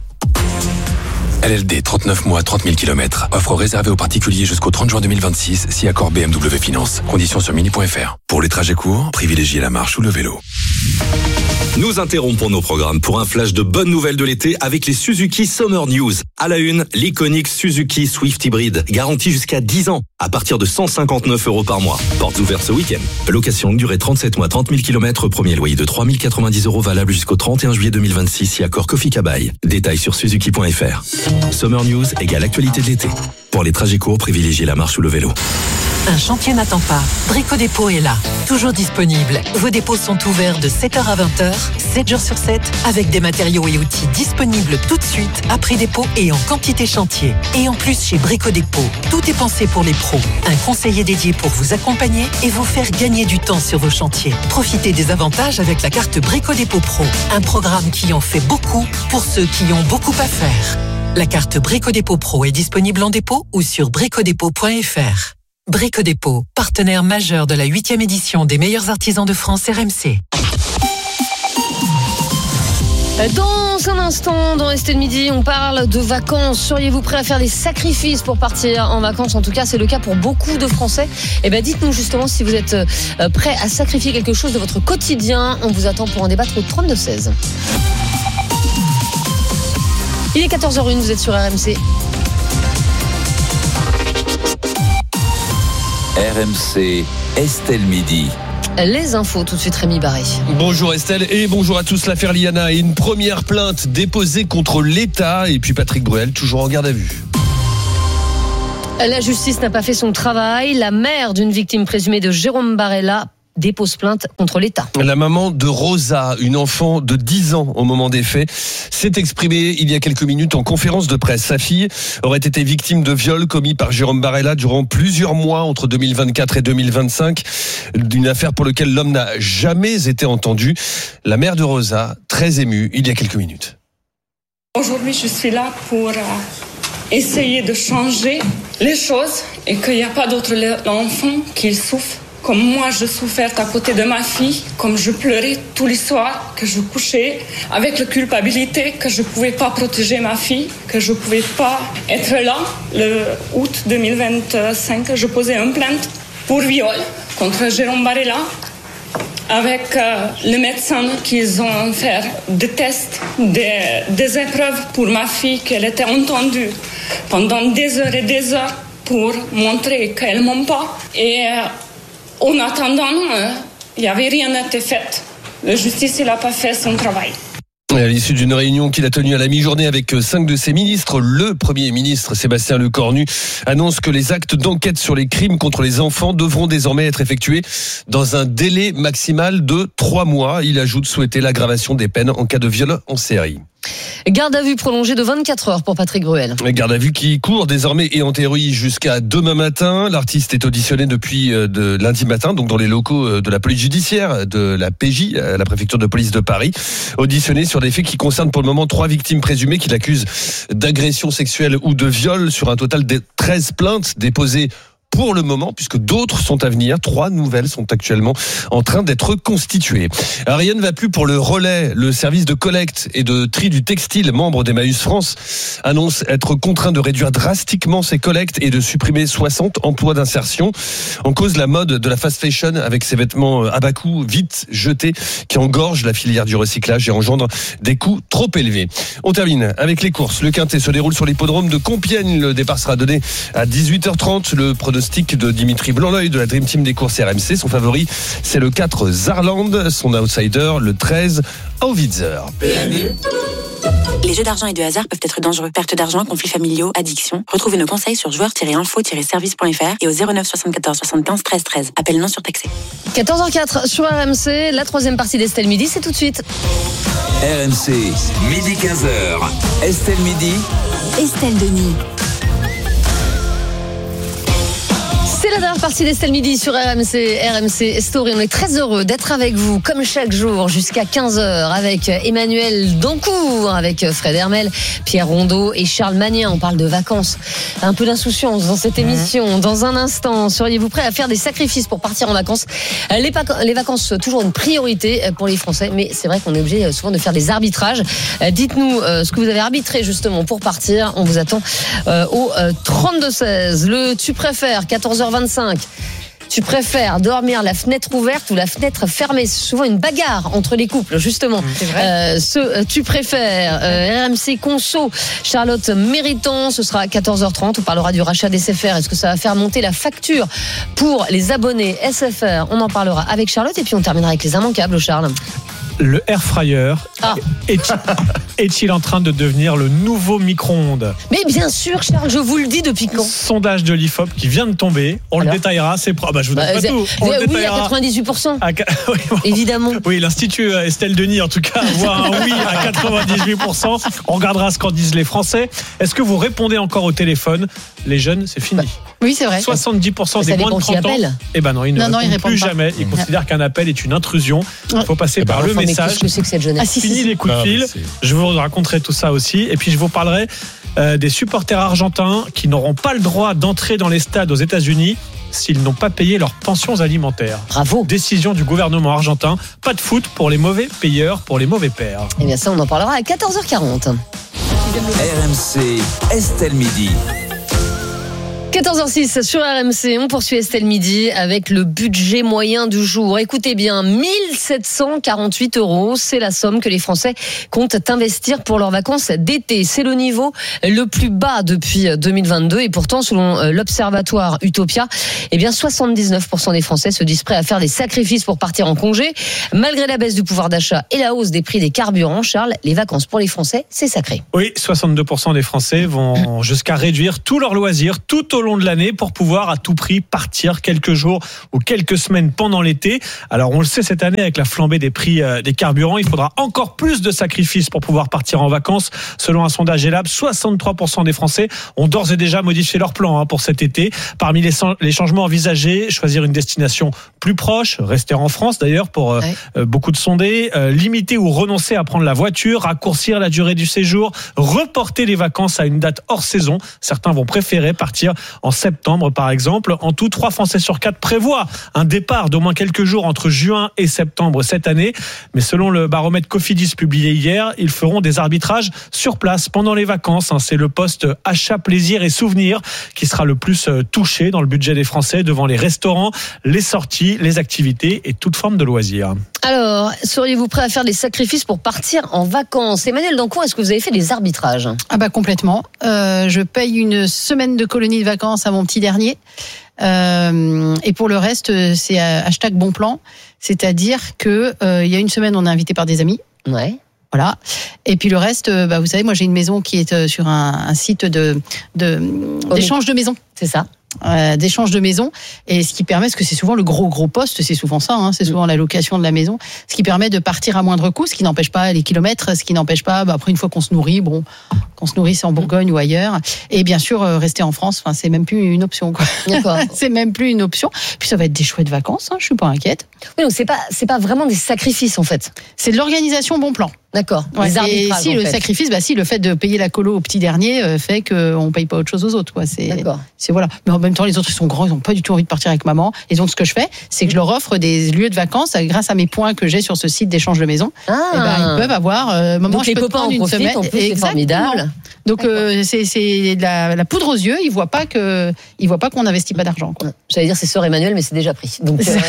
L L D trente-neuf mois, trente mille kilomètres. Offre réservée aux particuliers jusqu'au trente juin deux mille vingt-six, si accord B M W Finance. Conditions sur mini point f r. Pour les trajets courts, privilégiez la marche ou le vélo. Nous interrompons nos programmes pour un flash de bonnes nouvelles de l'été avec les Suzuki Summer News. À la une, l'iconique Suzuki Swift Hybrid, garantie jusqu'à dix ans, à partir de cent cinquante-neuf euros par mois. Portes ouvertes ce week-end. Location longue durée trente-sept mois, trente mille kilomètres, premier loyer de trois mille quatre-vingt-dix euros valable jusqu'au trente et un juillet deux mille vingt-six, si accord Kofi Kabaï. Détails sur suzuki point f r. Summer News égale actualité de l'été. Pour les trajets courts, privilégiez la marche ou le vélo. Un chantier n'attend pas. Brico-Dépôt est là, toujours disponible. Vos dépôts sont ouverts de sept heures à vingt heures, sept jours sur sept, avec des matériaux et outils disponibles tout de suite, après dépôt et en quantité chantier. Et en plus, chez Brico-Dépôt, tout est pensé pour les pros. Un conseiller dédié pour vous accompagner et vous faire gagner du temps sur vos chantiers. Profitez des avantages avec la carte Brico-Dépôt Pro, un programme qui en fait beaucoup pour ceux qui ont beaucoup à faire. La carte Brico-Dépôt Pro est disponible en dépôt ou sur bricodépôt point f r. Brico-Dépôt, partenaire majeur de la huitième édition des meilleurs artisans de France R M C. Dans un instant, dans Estelle Midi, on parle de vacances. Seriez-vous prêt à faire des sacrifices pour partir en vacances? En tout cas, c'est le cas pour beaucoup de Français. Eh ben, dites-nous justement si vous êtes prêt à sacrifier quelque chose de votre quotidien. On vous attend pour en débattre au trente-deux seize. Il est quatorze heures une, vous êtes sur R M C. R M C, Estelle Midi. Les infos, tout de suite Rémi Barré. Bonjour Estelle et bonjour à tous. L'affaire Liana et une première plainte déposée contre l'État. Et puis Patrick Bruel, toujours en garde à vue. La justice n'a pas fait son travail. La mère d'une victime présumée de Jérôme Barella dépose plainte contre l'État. La maman de Rosa, une enfant de dix ans au moment des faits, s'est exprimée il y a quelques minutes en conférence de presse. Sa fille aurait été victime de viol commis par Jérôme Barella durant plusieurs mois entre deux mille vingt-quatre et deux mille vingt-cinq, d'une affaire pour laquelle l'homme n'a jamais été entendu. La mère de Rosa, très émue, il y a quelques minutes. Aujourd'hui, je suis là pour essayer de changer les choses et qu'il n'y a pas d'autres enfants qui souffrent comme moi je souffrais à côté de ma fille, comme je pleurais tous les soirs, que je couchais avec la culpabilité que je ne pouvais pas protéger ma fille, que je ne pouvais pas être là. Le août deux mille vingt-cinq, je posais une plainte pour viol contre Jérôme Barella avec euh, les médecins qui ont fait des tests, des, des épreuves pour ma fille, qu'elle était entendue pendant des heures et des heures pour montrer qu'elle ne ment pas. Et euh, en attendant, il n'y avait rien été fait. La justice n'a pas fait son travail. À l'issue d'une réunion qu'il a tenue à la mi-journée avec cinq de ses ministres, le Premier ministre Sébastien Lecornu annonce que les actes d'enquête sur les crimes contre les enfants devront désormais être effectués dans un délai maximal de trois mois. Il ajoute souhaiter l'aggravation des peines en cas de viol en série. Garde à vue prolongée de vingt-quatre heures pour Patrick Bruel. Garde à vue qui court désormais et en théorie jusqu'à demain matin. L'artiste est auditionné depuis de lundi matin, donc dans les locaux de la police judiciaire, de la P J, la préfecture de police de Paris. Auditionné sur des faits qui concernent pour le moment trois victimes présumées qu'il accuse d'agression sexuelle ou de viol sur un total de treize plaintes déposées pour le moment, puisque d'autres sont à venir. Trois nouvelles sont actuellement en train d'être constituées. Rien ne va plus pour le Relais. Le service de collecte et de tri du textile, membre d'Emmaüs France, annonce être contraint de réduire drastiquement ses collectes et de supprimer soixante emplois d'insertion. En cause, la mode de la fast fashion avec ses vêtements à bas coût, vite jetés, qui engorgent la filière du recyclage et engendrent des coûts trop élevés. On termine avec les courses. Le Quintet se déroule sur l'hippodrome de Compiègne. Le départ sera donné à dix-huit heures trente. Le pronostic de Dimitri Blanc-L'œil de la Dream Team des courses R M C. Son favori, c'est le quatre Zarland. Son outsider, le treize Howitzer. Les jeux d'argent et de hasard peuvent être dangereux. Perte d'argent, conflits familiaux, addiction. Retrouvez nos conseils sur joueurs tiret info tiret service point f r et au zéro neuf soixante-quatorze soixante-quinze treize treize. Appel non surtaxé. quatorze heures quatre sur R M C. La troisième partie d'Estelle Midi, c'est tout de suite. R M C, midi quinze heures. Estelle Midi. Estelle Denis. C'est la dernière partie d'Estelle Midi sur R M C, R M C Story. On est très heureux d'être avec vous, comme chaque jour, jusqu'à quinze heures, avec Emmanuel Dancourt, avec Fred Hermel, Pierre Rondeau et Charles Magnien. On parle de vacances. Un peu d'insouciance dans cette émission. Dans un instant, seriez-vous prêts à faire des sacrifices pour partir en vacances? Les, vac- les vacances, toujours une priorité pour les Français, mais c'est vrai qu'on est obligé souvent de faire des arbitrages. Dites-nous ce que vous avez arbitré justement pour partir. On vous attend au trente-deux seize. Le tu préfères, quatorze heures vingt-cinq. Tu préfères dormir la fenêtre ouverte ou la fenêtre fermée? C'est souvent une bagarre entre les couples, justement. C'est vrai. Euh, ce tu préfères, euh, R M C Conso, Charlotte Méritant, ce sera à quatorze heures trente. On parlera du rachat des S F R. Est-ce que ça va faire monter la facture pour les abonnés S F R? On en parlera avec Charlotte et puis on terminera avec les immanquables, Charles. Le air fryer ah. est, est-il en train de devenir le nouveau micro-ondes? Mais bien sûr, Charles, je vous le dis depuis quand? Sondage de l'I F O P qui vient de tomber. On Alors le détaillera. C'est pro... ah bah, je vous donne bah, pas tout. On oui, le détaillera. À quatre-vingt-dix-huit pour cent. À... oui, bon. Évidemment. Oui, l'Institut Estelle Denis, en tout cas, voit un oui à quatre-vingt-dix-huit pour cent. On regardera ce qu'en disent les Français. Est-ce que vous répondez encore au téléphone? Les jeunes, c'est fini. Bah, oui, c'est vrai. soixante-dix pour cent des moins de trente ans. Eh ben non, ils ne non, répondent, non, ils plus pas. jamais. Ils considèrent qu'un appel est une intrusion. Il faut passer par le message. Qu'est-ce que c'est que cette jeunesse? Ah, si, Fini si, si. les coups de fil. Ah, je vous raconterai tout ça aussi. Et puis je vous parlerai euh, des supporters argentins qui n'auront pas le droit d'entrer dans les stades aux États-Unis s'ils n'ont pas payé leurs pensions alimentaires. Bravo. Décision du gouvernement argentin. Pas de foot pour les mauvais payeurs, pour les mauvais pères. Eh bien ça, on en parlera à quatorze heures quarante. R M C, Estelle Midi. quatorze heures six sur R M C, on poursuit Estelle Midi avec le budget moyen du jour. Écoutez bien, mille sept cent quarante-huit euros, c'est la somme que les Français comptent investir pour leurs vacances d'été. C'est le niveau le plus bas depuis deux mille vingt-deux et pourtant, selon l'Observatoire Utopia, eh bien soixante-dix-neuf pour cent des Français se disent prêts à faire des sacrifices pour partir en congé. Malgré la baisse du pouvoir d'achat et la hausse des prix des carburants, Charles, les vacances pour les Français, c'est sacré. Oui, soixante-deux pour cent des Français vont jusqu'à réduire tous leurs loisirs tout au long de l'année pour pouvoir à tout prix partir quelques jours ou quelques semaines pendant l'été. Alors on le sait, cette année avec la flambée des prix des carburants, il faudra encore plus de sacrifices pour pouvoir partir en vacances. Selon un sondage Elab, soixante-trois pour cent des Français ont d'ores et déjà modifié leur plan hein, pour cet été. Parmi les, les changements envisagés, choisir une destination plus proche, rester en France d'ailleurs pour ouais. euh, beaucoup de sondés, euh, limiter ou renoncer à prendre la voiture, raccourcir la durée du séjour, reporter les vacances à une date hors saison. Certains vont préférer partir en septembre par exemple. En tout, trois Français sur quatre prévoient un départ d'au moins quelques jours entre juin et septembre cette année. Mais selon le baromètre Cofidis publié hier, ils feront des arbitrages sur place pendant les vacances. C'est le poste achat, plaisir et souvenirs qui sera le plus touché dans le budget des Français devant les restaurants, les sorties, les activités et toute forme de loisirs. Alors, seriez-vous prêt à faire des sacrifices pour partir en vacances? Emmanuel Dancourt, est-ce que vous avez fait des arbitrages? Ah bah complètement. Euh, je paye une semaine de colonie de vacances à mon petit dernier. Euh, et pour le reste, c'est hashtag bon plan. C'est-à-dire que euh, il y a une semaine, on est invité par des amis. Ouais. Voilà. Et puis le reste, bah, vous savez, moi j'ai une maison qui est sur un, un site de, de d'échange de maisons. C'est ça. Euh, d'échange de maison, et ce qui permet, parce que c'est souvent le gros gros poste, c'est souvent ça, hein, c'est souvent la location de la maison, ce qui permet de partir à moindre coût, ce qui n'empêche pas les kilomètres, ce qui n'empêche pas, bah, après une fois qu'on se nourrit, bon, qu'on se nourrisse en Bourgogne ou ailleurs, et bien sûr euh, rester en France, enfin c'est même plus une option, quoi. D'accord. C'est même plus une option. Puis ça va être des chouettes vacances, hein, je suis pas inquiète. Oui, donc c'est pas c'est pas vraiment des sacrifices en fait. C'est de l'organisation bon plan. D'accord. Ouais, et si le fait. sacrifice, bah si le fait de payer la colo au petit dernier euh, fait qu'on paye pas autre chose aux autres, quoi. C'est, D'accord. c'est voilà. Mais en même temps, les autres ils sont grands, ils ont pas du tout envie de partir avec maman. Et donc ce que je fais, c'est que je leur offre des lieux de vacances grâce à mes points que j'ai sur ce site d'échange de maison. Ah. Et ben ils peuvent avoir. Euh, maman, donc je les peux copains en une profitent, semaine. En plus, c'est formidable. Donc euh, c'est c'est de la, la poudre aux yeux. Ils voient pas que ils voient pas qu'on n'investit pas d'argent, quoi. J'allais dire c'est sœur Emmanuel, mais c'est déjà pris. Donc euh,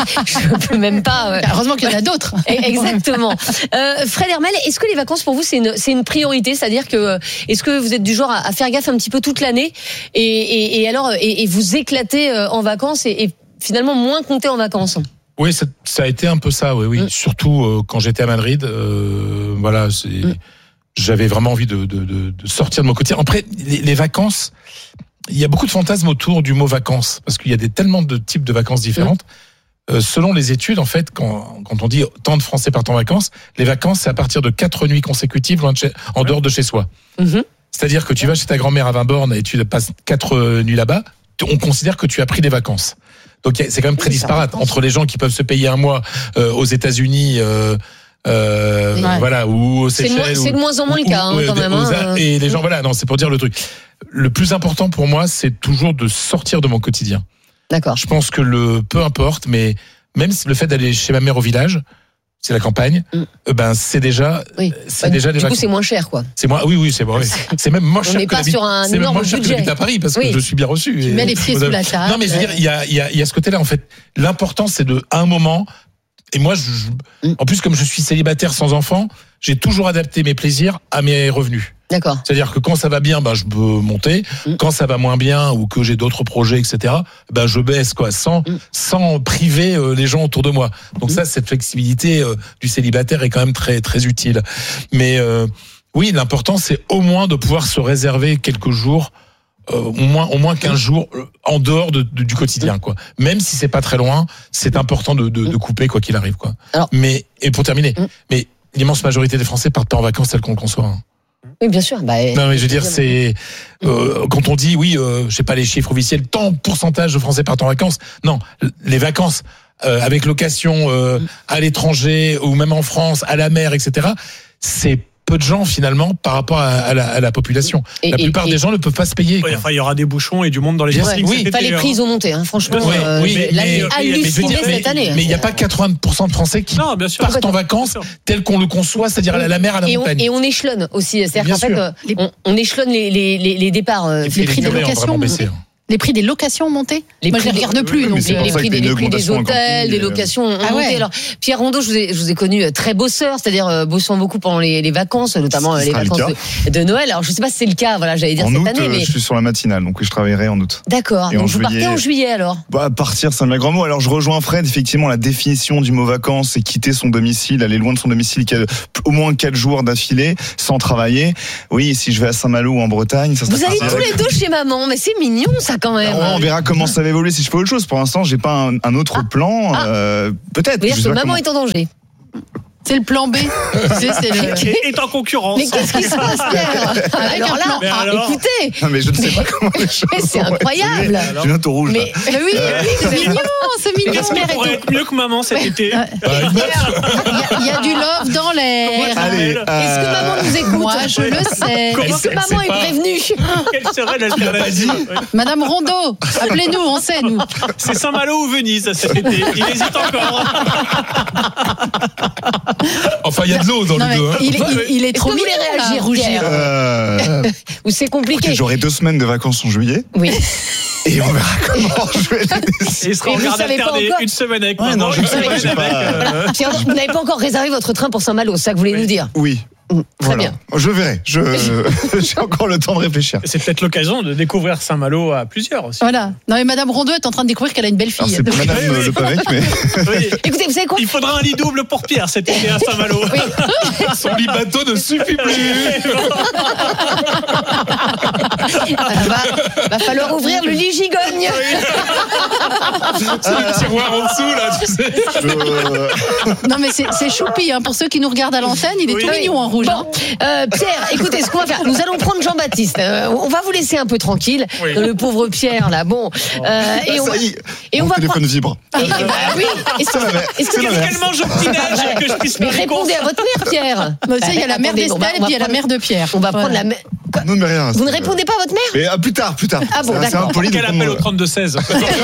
je peux même pas. Euh... Heureusement qu'il y en a d'autres. Exactement. Euh, Fred Hermel, est-ce que les vacances pour vous c'est une c'est une priorité, c'est-à-dire que est-ce que vous êtes du genre à, à faire gaffe un petit peu toute l'année et, et, et alors et, et vous éclater en vacances et, et finalement moins compter en vacances? Oui, ça, ça a été un peu ça, oui, oui. Mmh. Surtout euh, quand j'étais à Madrid, euh, voilà, c'est, mmh. j'avais vraiment envie de, de, de, de sortir de mon quotidien. Après, les, les vacances, il y a beaucoup de fantasmes autour du mot vacances, parce qu'il y a des, tellement de types de vacances différentes. Mmh. Euh, selon les études, en fait, quand, quand on dit tant de Français partent en vacances, les vacances, c'est à partir de quatre nuits consécutives loin de chez, en dehors de chez soi. Mmh. C'est-à-dire que tu vas chez ta grand-mère à Vinborne et tu passes quatre nuits là-bas, on considère que tu as pris des vacances. Donc c'est quand même très disparate entre les gens qui peuvent se payer un mois euh, aux États-Unis, euh, euh, ouais. voilà, ou aux Seychelles. C'est, c'est de moins en moins le cas, hein, quand même. Hein. Et les gens, voilà, non, c'est pour dire le truc. Le plus important pour moi, c'est toujours de sortir de mon quotidien. D'accord. Je pense que le peu importe, mais même le fait d'aller chez ma mère au village, c'est la campagne, mm. euh, ben c'est déjà, oui. c'est bah, déjà des du vacances. coup c'est moins cher, quoi. C'est moins, oui oui c'est bon, oui. c'est même moins cher. On n'est pas sur un c'est énorme moins cher budget. que à Paris parce oui. que je suis bien reçu. Tu et, mets les pieds sous la table. Non mais je veux dire, il y a il y a il y a ce côté-là en fait. L'important c'est de à un moment. Et moi, je, mm. en plus comme je suis célibataire sans enfant, j'ai toujours adapté mes plaisirs à mes revenus. D'accord. C'est-à-dire que quand ça va bien, ben je peux monter. Mmh. Quand ça va moins bien ou que j'ai d'autres projets, et cetera, ben je baisse quoi, sans mmh. sans priver euh, les gens autour de moi. Donc mmh. ça, cette flexibilité euh, du célibataire est quand même très très utile. Mais euh, oui, l'important c'est au moins de pouvoir se réserver quelques jours. Euh, au moins au moins quinze jours euh, en dehors de, de, du quotidien quoi. Même si c'est pas très loin, c'est important de, de, de couper quoi qu'il arrive quoi. Alors, mais et pour terminer, mmh. mais l'immense majorité des Français partent pas en vacances telles qu'on le conçoit. Hein. Oui, bien sûr. Bah, non, mais je veux dire, c'est euh, quand on dit oui, euh, je sais pas les chiffres officiels, tant pourcentage de Français partent en vacances. Non, les vacances euh, avec location euh, mmh. à l'étranger ou même en France, à la mer, et cetera. C'est peu de gens finalement par rapport à, à, la, à la population. Et, la plupart et, des gens ne peuvent pas se payer. Oui, enfin, il y aura des bouchons et du monde dans les ouais, oui. Enfin, les prix ils ont monté, hein, franchement. Ouais, euh, oui, mais, là, mais, j'ai halluciné mais, cette année. Mais il n'y a pas quatre-vingts pour cent de Français qui non, bien sûr, partent en vacances tel qu'on le conçoit, c'est-à-dire à la mer, à la et montagne. On, et on échelonne aussi, c'est-à-dire qu'en fait, euh, on, on échelonne les, les, les, les départs. Euh, les prix de location. Les prix des locations ont monté. Les Moi, prix je les regarde plus. Oui, donc les, les prix, des, les prix des hôtels, des locations ont ah monté. Ouais. Alors, Pierre Rondeau, je vous ai, je vous ai connu très bosseur, c'est-à-dire euh, bossant beaucoup pendant les, les vacances, notamment les vacances de, de Noël. Alors, je sais pas si c'est le cas. Voilà, j'allais dire en cette août, année, mais je suis sur la matinale, donc je travaillerai en août. D'accord. Donc, vous partez en juillet alors. Bah, partir, c'est un grand mot. Alors, je rejoins Fred. Effectivement, la définition du mot vacances, c'est quitter son domicile, aller loin de son domicile, au moins quatre jours d'affilée, sans travailler. Oui, si je vais à Saint-Malo ou en Bretagne, ça. Vous allez tous les deux chez maman, mais c'est mignon ça quand même. On verra comment ça va évoluer si je fais autre chose. Pour l'instant, j'ai pas un, un autre ah. plan. Ah. Euh, peut-être. Vous dire que maman comment... est en danger. C'est le plan B. c'est, c'est le... Et est en concurrence. Mais qu'est-ce qui se passe, Pierre? Alors là, mais alors... écoutez. Non, mais je ne sais pas comment les choses c'est incroyable. J'ai un tout rouge. Mais, mais oui, oui, c'est mignon, c'est mignon. Qu'est-ce qui pourrait être mieux que maman cet été? Il y a du love dans l'air. Allez, est-ce que maman nous écoute? Moi, je le sais. Est-ce que maman est prévenue? Quelle serait l'alternative? Madame Rondeau, appelez-nous, on sait, nous. C'est Saint-Malo ou Venise cet été? Il hésite encore. Enfin, il y a de l'eau dans non, le dos. Hein. Il, il, il est trop mignon. Vous voulez réagir, rougir euh... Ou c'est compliqué. Okay, j'aurai deux semaines de vacances en juillet. Oui. Et on verra comment je vais les décider. Et il sera en garde alternée une semaine avec ouais, maman, non, je une sais semaine pas, avec... Euh... Pierre, vous n'avez pas encore réservé votre train pour Saint-Malo, c'est ça que vous voulez oui. nous dire? Oui. Très voilà. bien. Je verrai. Je, j'ai encore le temps de réfléchir. C'est peut-être l'occasion de découvrir Saint-Malo à plusieurs aussi. Voilà. Non mais Madame Rondeau est en train de découvrir qu'elle a une belle fille. Alors, c'est pas Madame oui, oui. Le Pavec, mais. Oui. Écoutez, vous savez quoi? Il faudra un lit double pour Pierre cet été à Saint-Malo. Oui. Son lit bateau ne suffit plus. va, va falloir ouvrir le lit gigogne. C'est le tiroir en dessous là, tu sais. Je... Non mais c'est, c'est choupi hein. Pour ceux qui nous regardent à l'antenne, il est oui. tout mignon en rouge. Bon, euh, Pierre, écoutez, ce qu'on va faire, nous allons prendre Jean-Baptiste. Euh, on va vous laisser un peu tranquille, oui. le pauvre Pierre là. Bon, euh, et on, ça y est, et mon on va téléphone prendre... vibre. Et, bah, oui. Est-ce que, est-ce que qu'elle mange au petit déj que je puisse mais répondez à votre mère, Pierre. Bah, tu sais, il y a la mère d'Estelle et puis il y a la mère de Pierre. On va prendre la mère. Non, mais rien. Vous ne répondez pas à votre mère? Mais ah, plus tard, plus tard. Ah bon, c'est, d'accord. C'est Qu'elle appelle au trente-deux seize.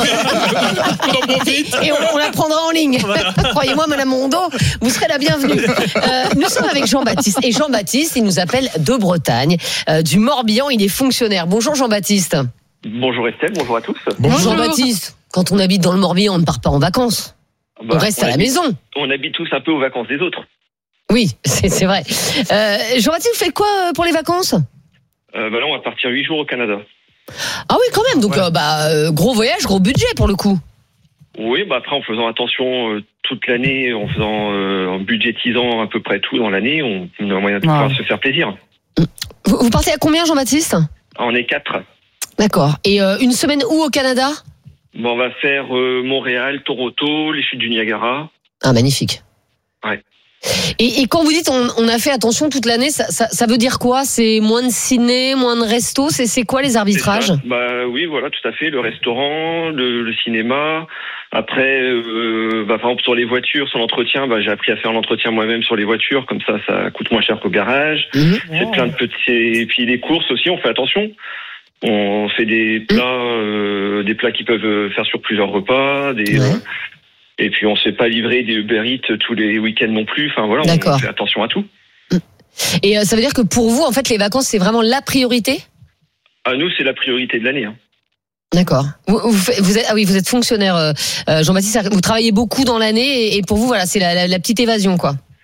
Et on, on la prendra en ligne. Voilà. Croyez-moi, Madame Rondeau, vous serez la bienvenue. Euh, nous sommes avec Jean-Baptiste. Et Jean-Baptiste, il nous appelle de Bretagne, euh, du Morbihan. Il est fonctionnaire. Bonjour Jean-Baptiste. Bonjour Estelle, bonjour à tous. Bonjour Jean-Baptiste. Quand on habite dans le Morbihan, on ne part pas en vacances. Bah, on reste on à la habite, maison. On habite tous un peu aux vacances des autres. Oui, c'est, c'est vrai. Euh, Jean-Baptiste, vous faites quoi pour les vacances? euh, bah là, on va partir huit jours au Canada. Ah oui, quand même. Donc, ouais. euh, bah, euh, gros voyage, gros budget pour le coup. Oui, bah après, en faisant attention euh, toute l'année, en faisant, euh, en budgétisant à peu près tout dans l'année, on, on a moyen de pouvoir ouais. se faire plaisir. Vous, vous partez à combien, Jean-Baptiste? On est quatre. D'accord. Et euh, une semaine où au Canada? Bon, on va faire euh, Montréal, Toronto, les chutes du Niagara. Ah, magnifique. Ouais. Et, et quand vous dites on, on a fait attention toute l'année, ça, ça, ça veut dire quoi? C'est moins de ciné, moins de resto? C'est, c'est quoi les arbitrages? Bah oui, voilà, tout à fait. Le restaurant, le, le cinéma. Après, euh, bah, par exemple sur les voitures, sur l'entretien, bah, j'ai appris à faire l'entretien moi-même sur les voitures. Comme ça, ça coûte moins cher qu'au garage. Mmh. C'est oh. plein de petits. Et puis les courses aussi, on fait attention. On fait des plats, euh, des plats qui peuvent faire sur plusieurs repas. Des, ouais. euh, et puis on ne se fait pas livrer des Uber Eats tous les week-ends non plus. Enfin voilà, on fait attention à tout. Et euh, ça veut dire que pour vous, en fait, les vacances, c'est vraiment la priorité? À nous, c'est la priorité de l'année. Hein. D'accord. Vous, vous, vous êtes, ah oui, vous êtes fonctionnaire, euh, Jean-Baptiste. Vous travaillez beaucoup dans l'année, et, et pour vous, voilà, c'est la, la, la petite évasion, quoi.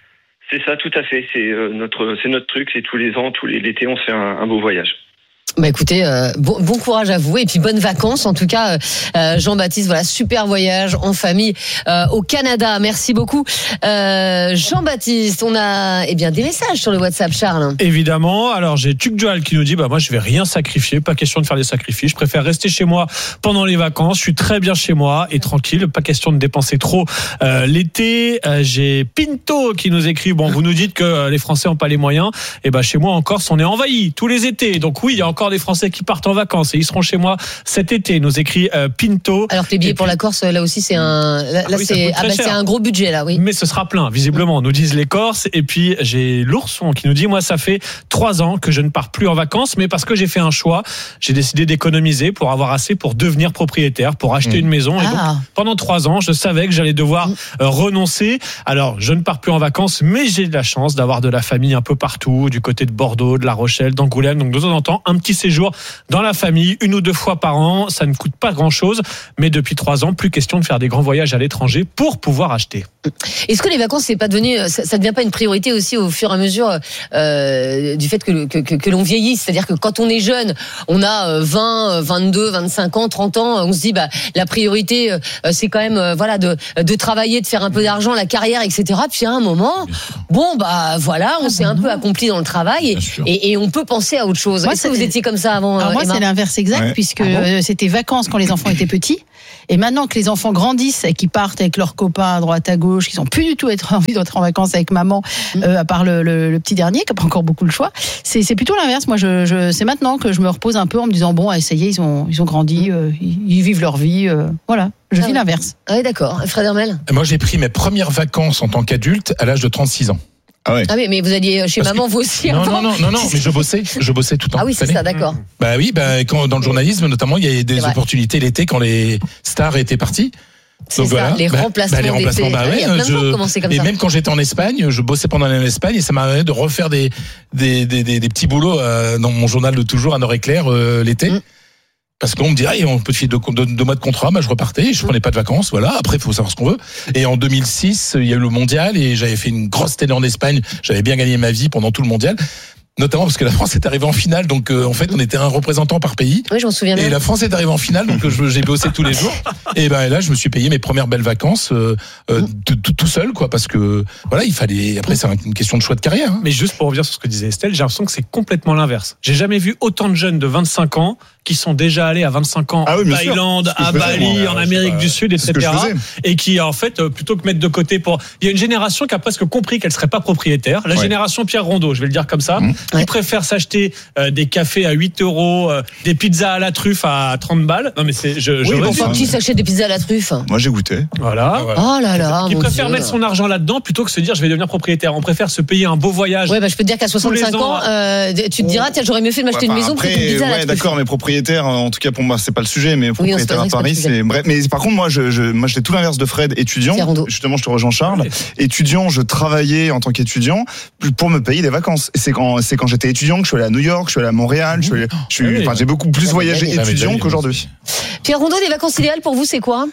C'est ça, tout à fait. C'est euh, notre, c'est notre truc. C'est tous les ans, tous les l'été, on se fait un, un beau voyage. Bah écoutez, euh, bon, bon courage à vous et puis bonnes vacances en tout cas, euh, Jean-Baptiste. Voilà, super voyage en famille euh, au Canada. Merci beaucoup, euh, Jean-Baptiste. On a eh bien des messages sur le WhatsApp, Charles. Évidemment. Alors j'ai Tuc Joal qui nous dit bah moi je vais rien sacrifier, pas question de faire des sacrifices. Je préfère rester chez moi pendant les vacances. Je suis très bien chez moi et tranquille, pas question de dépenser trop euh, l'été. Euh, j'ai Pinto qui nous écrit bon vous nous dites que les Français ont pas les moyens. Et ben chez moi en Corse on est envahi tous les étés. Donc oui il y a encore des Français qui partent en vacances et ils seront chez moi cet été, nous écrit euh, Pinto. Alors que les billets pour la Corse, là aussi, c'est un, là, ah oui, c'est, ah bah, c'est un gros budget, là, oui. Mais ce sera plein, visiblement, nous disent les Corses. Et puis, j'ai l'Ourson qui nous dit, moi, ça fait trois ans que je ne pars plus en vacances, mais parce que j'ai fait un choix, j'ai décidé d'économiser pour avoir assez pour devenir propriétaire, pour acheter mmh. une maison. Et donc, ah. pendant trois ans, je savais que j'allais devoir mmh. euh, renoncer. Alors, je ne pars plus en vacances, mais j'ai de la chance d'avoir de la famille un peu partout, du côté de Bordeaux, de La Rochelle, d'Angoulême. Donc, de temps en temps, un petit séjour dans la famille, une ou deux fois par an, ça ne coûte pas grand-chose, mais depuis trois ans, plus question de faire des grands voyages à l'étranger pour pouvoir acheter. Est-ce que les vacances, c'est pas devenu, ça, ça devient pas une priorité aussi au fur et à mesure euh, du fait que, que, que, que l'on vieillit, c'est-à-dire que quand on est jeune, on a vingt, vingt-deux, vingt-cinq ans, trente ans, on se dit bah la priorité, euh, c'est quand même euh, voilà de de travailler, de faire un peu d'argent, la carrière, et cetera. Puis à un moment, bon bah voilà, on ah, s'est bon, un peu accompli dans le travail et, et, et on peut penser à autre chose. Moi, est-ce que vous étiez comme ça avant? Alors moi, Emma, c'est l'inverse exact, ouais. puisque ah bon c'était vacances quand les enfants étaient petits. Et maintenant que les enfants grandissent et qu'ils partent avec leurs copains à droite à gauche, qu'ils n'ont plus du tout être envie d'être en vacances avec maman, mmh. euh, à part le, le, le petit dernier qui n'a pas encore beaucoup le choix, c'est, c'est plutôt l'inverse. Moi, je, je, c'est maintenant que je me repose un peu en me disant bon, essayez, ils ont, ils ont grandi, euh, ils, ils vivent leur vie, euh, voilà. Je ah vis oui. l'inverse. Ah oui, d'accord. Fred Hermel. Moi, j'ai pris mes premières vacances en tant qu'adulte à l'âge de trente-six ans. Ah, ouais. ah oui, mais vous alliez chez Parce maman que... vous aussi non, avant. Non, non, non, non, mais je bossais, je bossais tout le temps. Ah oui, c'est ça, d'accord. Bah oui, bah quand dans le journalisme notamment, il y a des opportunités l'été quand les stars étaient partis. C'est Donc ça, voilà. les bah, remplacements, bah, les remplacements bah, ouais, il y a plein de gens qui commençaient comme et ça. même quand j'étais en Espagne, je bossais pendant l'année en Espagne et ça m'arrivait de refaire des des des des, des petits boulots euh, dans mon journal de toujours à Nord-Éclair euh, l'été. Mm. Parce qu'on me dit, ah, on peut te filer deux, deux, deux mois de contrat, bah, je repartais, je prenais pas de vacances, voilà. Après, il faut savoir ce qu'on veut. Et en deux mille six, il y a eu le mondial et j'avais fait une grosse télé en Espagne. J'avais bien gagné ma vie pendant tout le mondial. Notamment parce que la France est arrivée en finale, donc euh, en fait on était un représentant par pays. Oui, je m'en souviens bien. Et la France est arrivée en finale, donc je, j'ai bossé tous les jours. Et ben là, je me suis payé mes premières belles vacances euh, euh, tout, tout seul, quoi, parce que voilà, il fallait. Après, c'est une question de choix de carrière. Hein. Mais juste pour revenir sur ce que disait Estelle, j'ai l'impression que c'est complètement l'inverse. J'ai jamais vu autant de jeunes de vingt-cinq ans qui sont déjà allés à vingt-cinq ans ah oui, en Thaïlande, à Bali, moi, en Amérique pas, du Sud, et cetera. Et qui en fait, plutôt que mettre de côté pour, il y a une génération qui a presque compris qu'elle serait pas propriétaire. La ouais. génération Pierre Rondeau, je vais le dire comme ça, mmh. qui ouais. préfère s'acheter Euh, des cafés à huit euros, euh, des pizzas à la truffe à trente balles. Non mais c'est je, je oui, bon, enfin, qui s'achète des pizzas à la truffe? Moi j'ai goûté. Voilà. voilà. Oh là là. Qui préfère Dieu. mettre son argent là-dedans plutôt que se dire je vais devenir propriétaire. On préfère se payer un beau voyage. Ouais, bah je peux te dire qu'à soixante-cinq ans, euh, tu te diras tiens j'aurais mieux fait de m'acheter ouais, une maison après, plutôt qu'une pizza ouais, à la truffe. D'accord, mais propriétaire, en tout cas pour moi c'est pas le sujet, mais propriétaire oui, à Paris c'est bref. Mais par contre moi je, je moi j'étais tout l'inverse de Fred, étudiant. Justement je te rejoins Charles. Ouais. Étudiant, je travaillais en tant qu'étudiant pour me payer des vacances. Et c'est quand c'est quand j'étais étudiant que je suis allé à New York, je suis allé à Montréal, je suis, je suis, enfin, j'ai beaucoup plus voyagé étudiant qu'aujourd'hui. Pierre Rondeau, des vacances idéales pour vous, c'est quoi?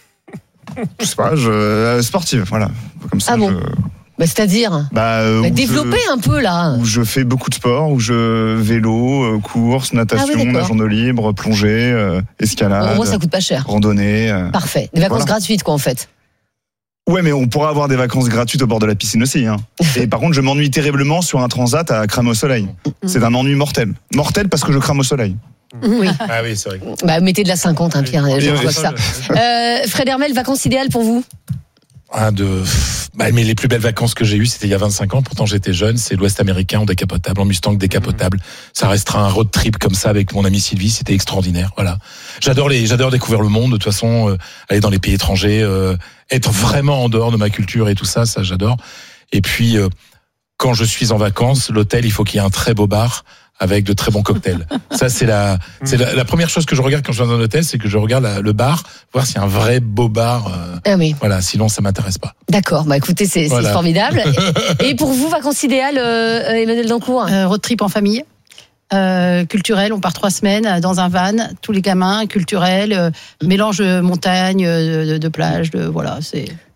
Je sais pas, je, euh, sportive, voilà. Comme ça, ah bon je... bah, c'est-à-dire bah, euh, bah, développer je, un peu là. Où je fais beaucoup de sport, où je vélo, euh, course, natation, ah oui, nage en eau libre, plongée, euh, escalade. Au moins ça coûte pas cher. Randonnée. Euh, Parfait. Des vacances voilà. gratuites quoi en fait. Ouais, mais on pourra avoir des vacances gratuites au bord de la piscine aussi. Hein. Et par contre, je m'ennuie terriblement sur un transat à cramer au soleil. C'est un ennui mortel. Mortel parce que je crame au soleil. Oui. Ah oui, c'est vrai. Bah, mettez de la cinquante, hein, Pierre. Je vois ça. Euh, Fred Hermel, vacances idéales pour vous? Ah, de... bah, mais les plus belles vacances que j'ai eues, c'était il y a vingt-cinq ans. Pourtant, j'étais jeune. C'est l'Ouest américain en décapotable, en Mustang décapotable. Ça restera un road trip comme ça avec mon ami Sylvie. C'était extraordinaire. Voilà. J'adore les, j'adore découvrir le monde. De toute façon, euh, aller dans les pays étrangers, euh, être vraiment en dehors de ma culture et tout ça, ça j'adore. Et puis, euh, quand je suis en vacances, l'hôtel, il faut qu'il y ait un très beau bar avec de très bons cocktails. Ça, c'est la, c'est la, la première chose que je regarde quand je vais dans un hôtel, c'est que je regarde la, le bar, voir s'il y a un vrai beau bar. Euh, ah oui. Voilà, sinon ça m'intéresse pas. D'accord. Bah écoutez, c'est, voilà. c'est formidable. Et, et pour vous, vacances idéales, euh, Emmanuel Dancourt? euh, Road trip en famille. Euh, culturel, on part trois semaines dans un van, tous les gamins, culturel, euh, mélange de montagne, de, de plage, de voilà, c'est.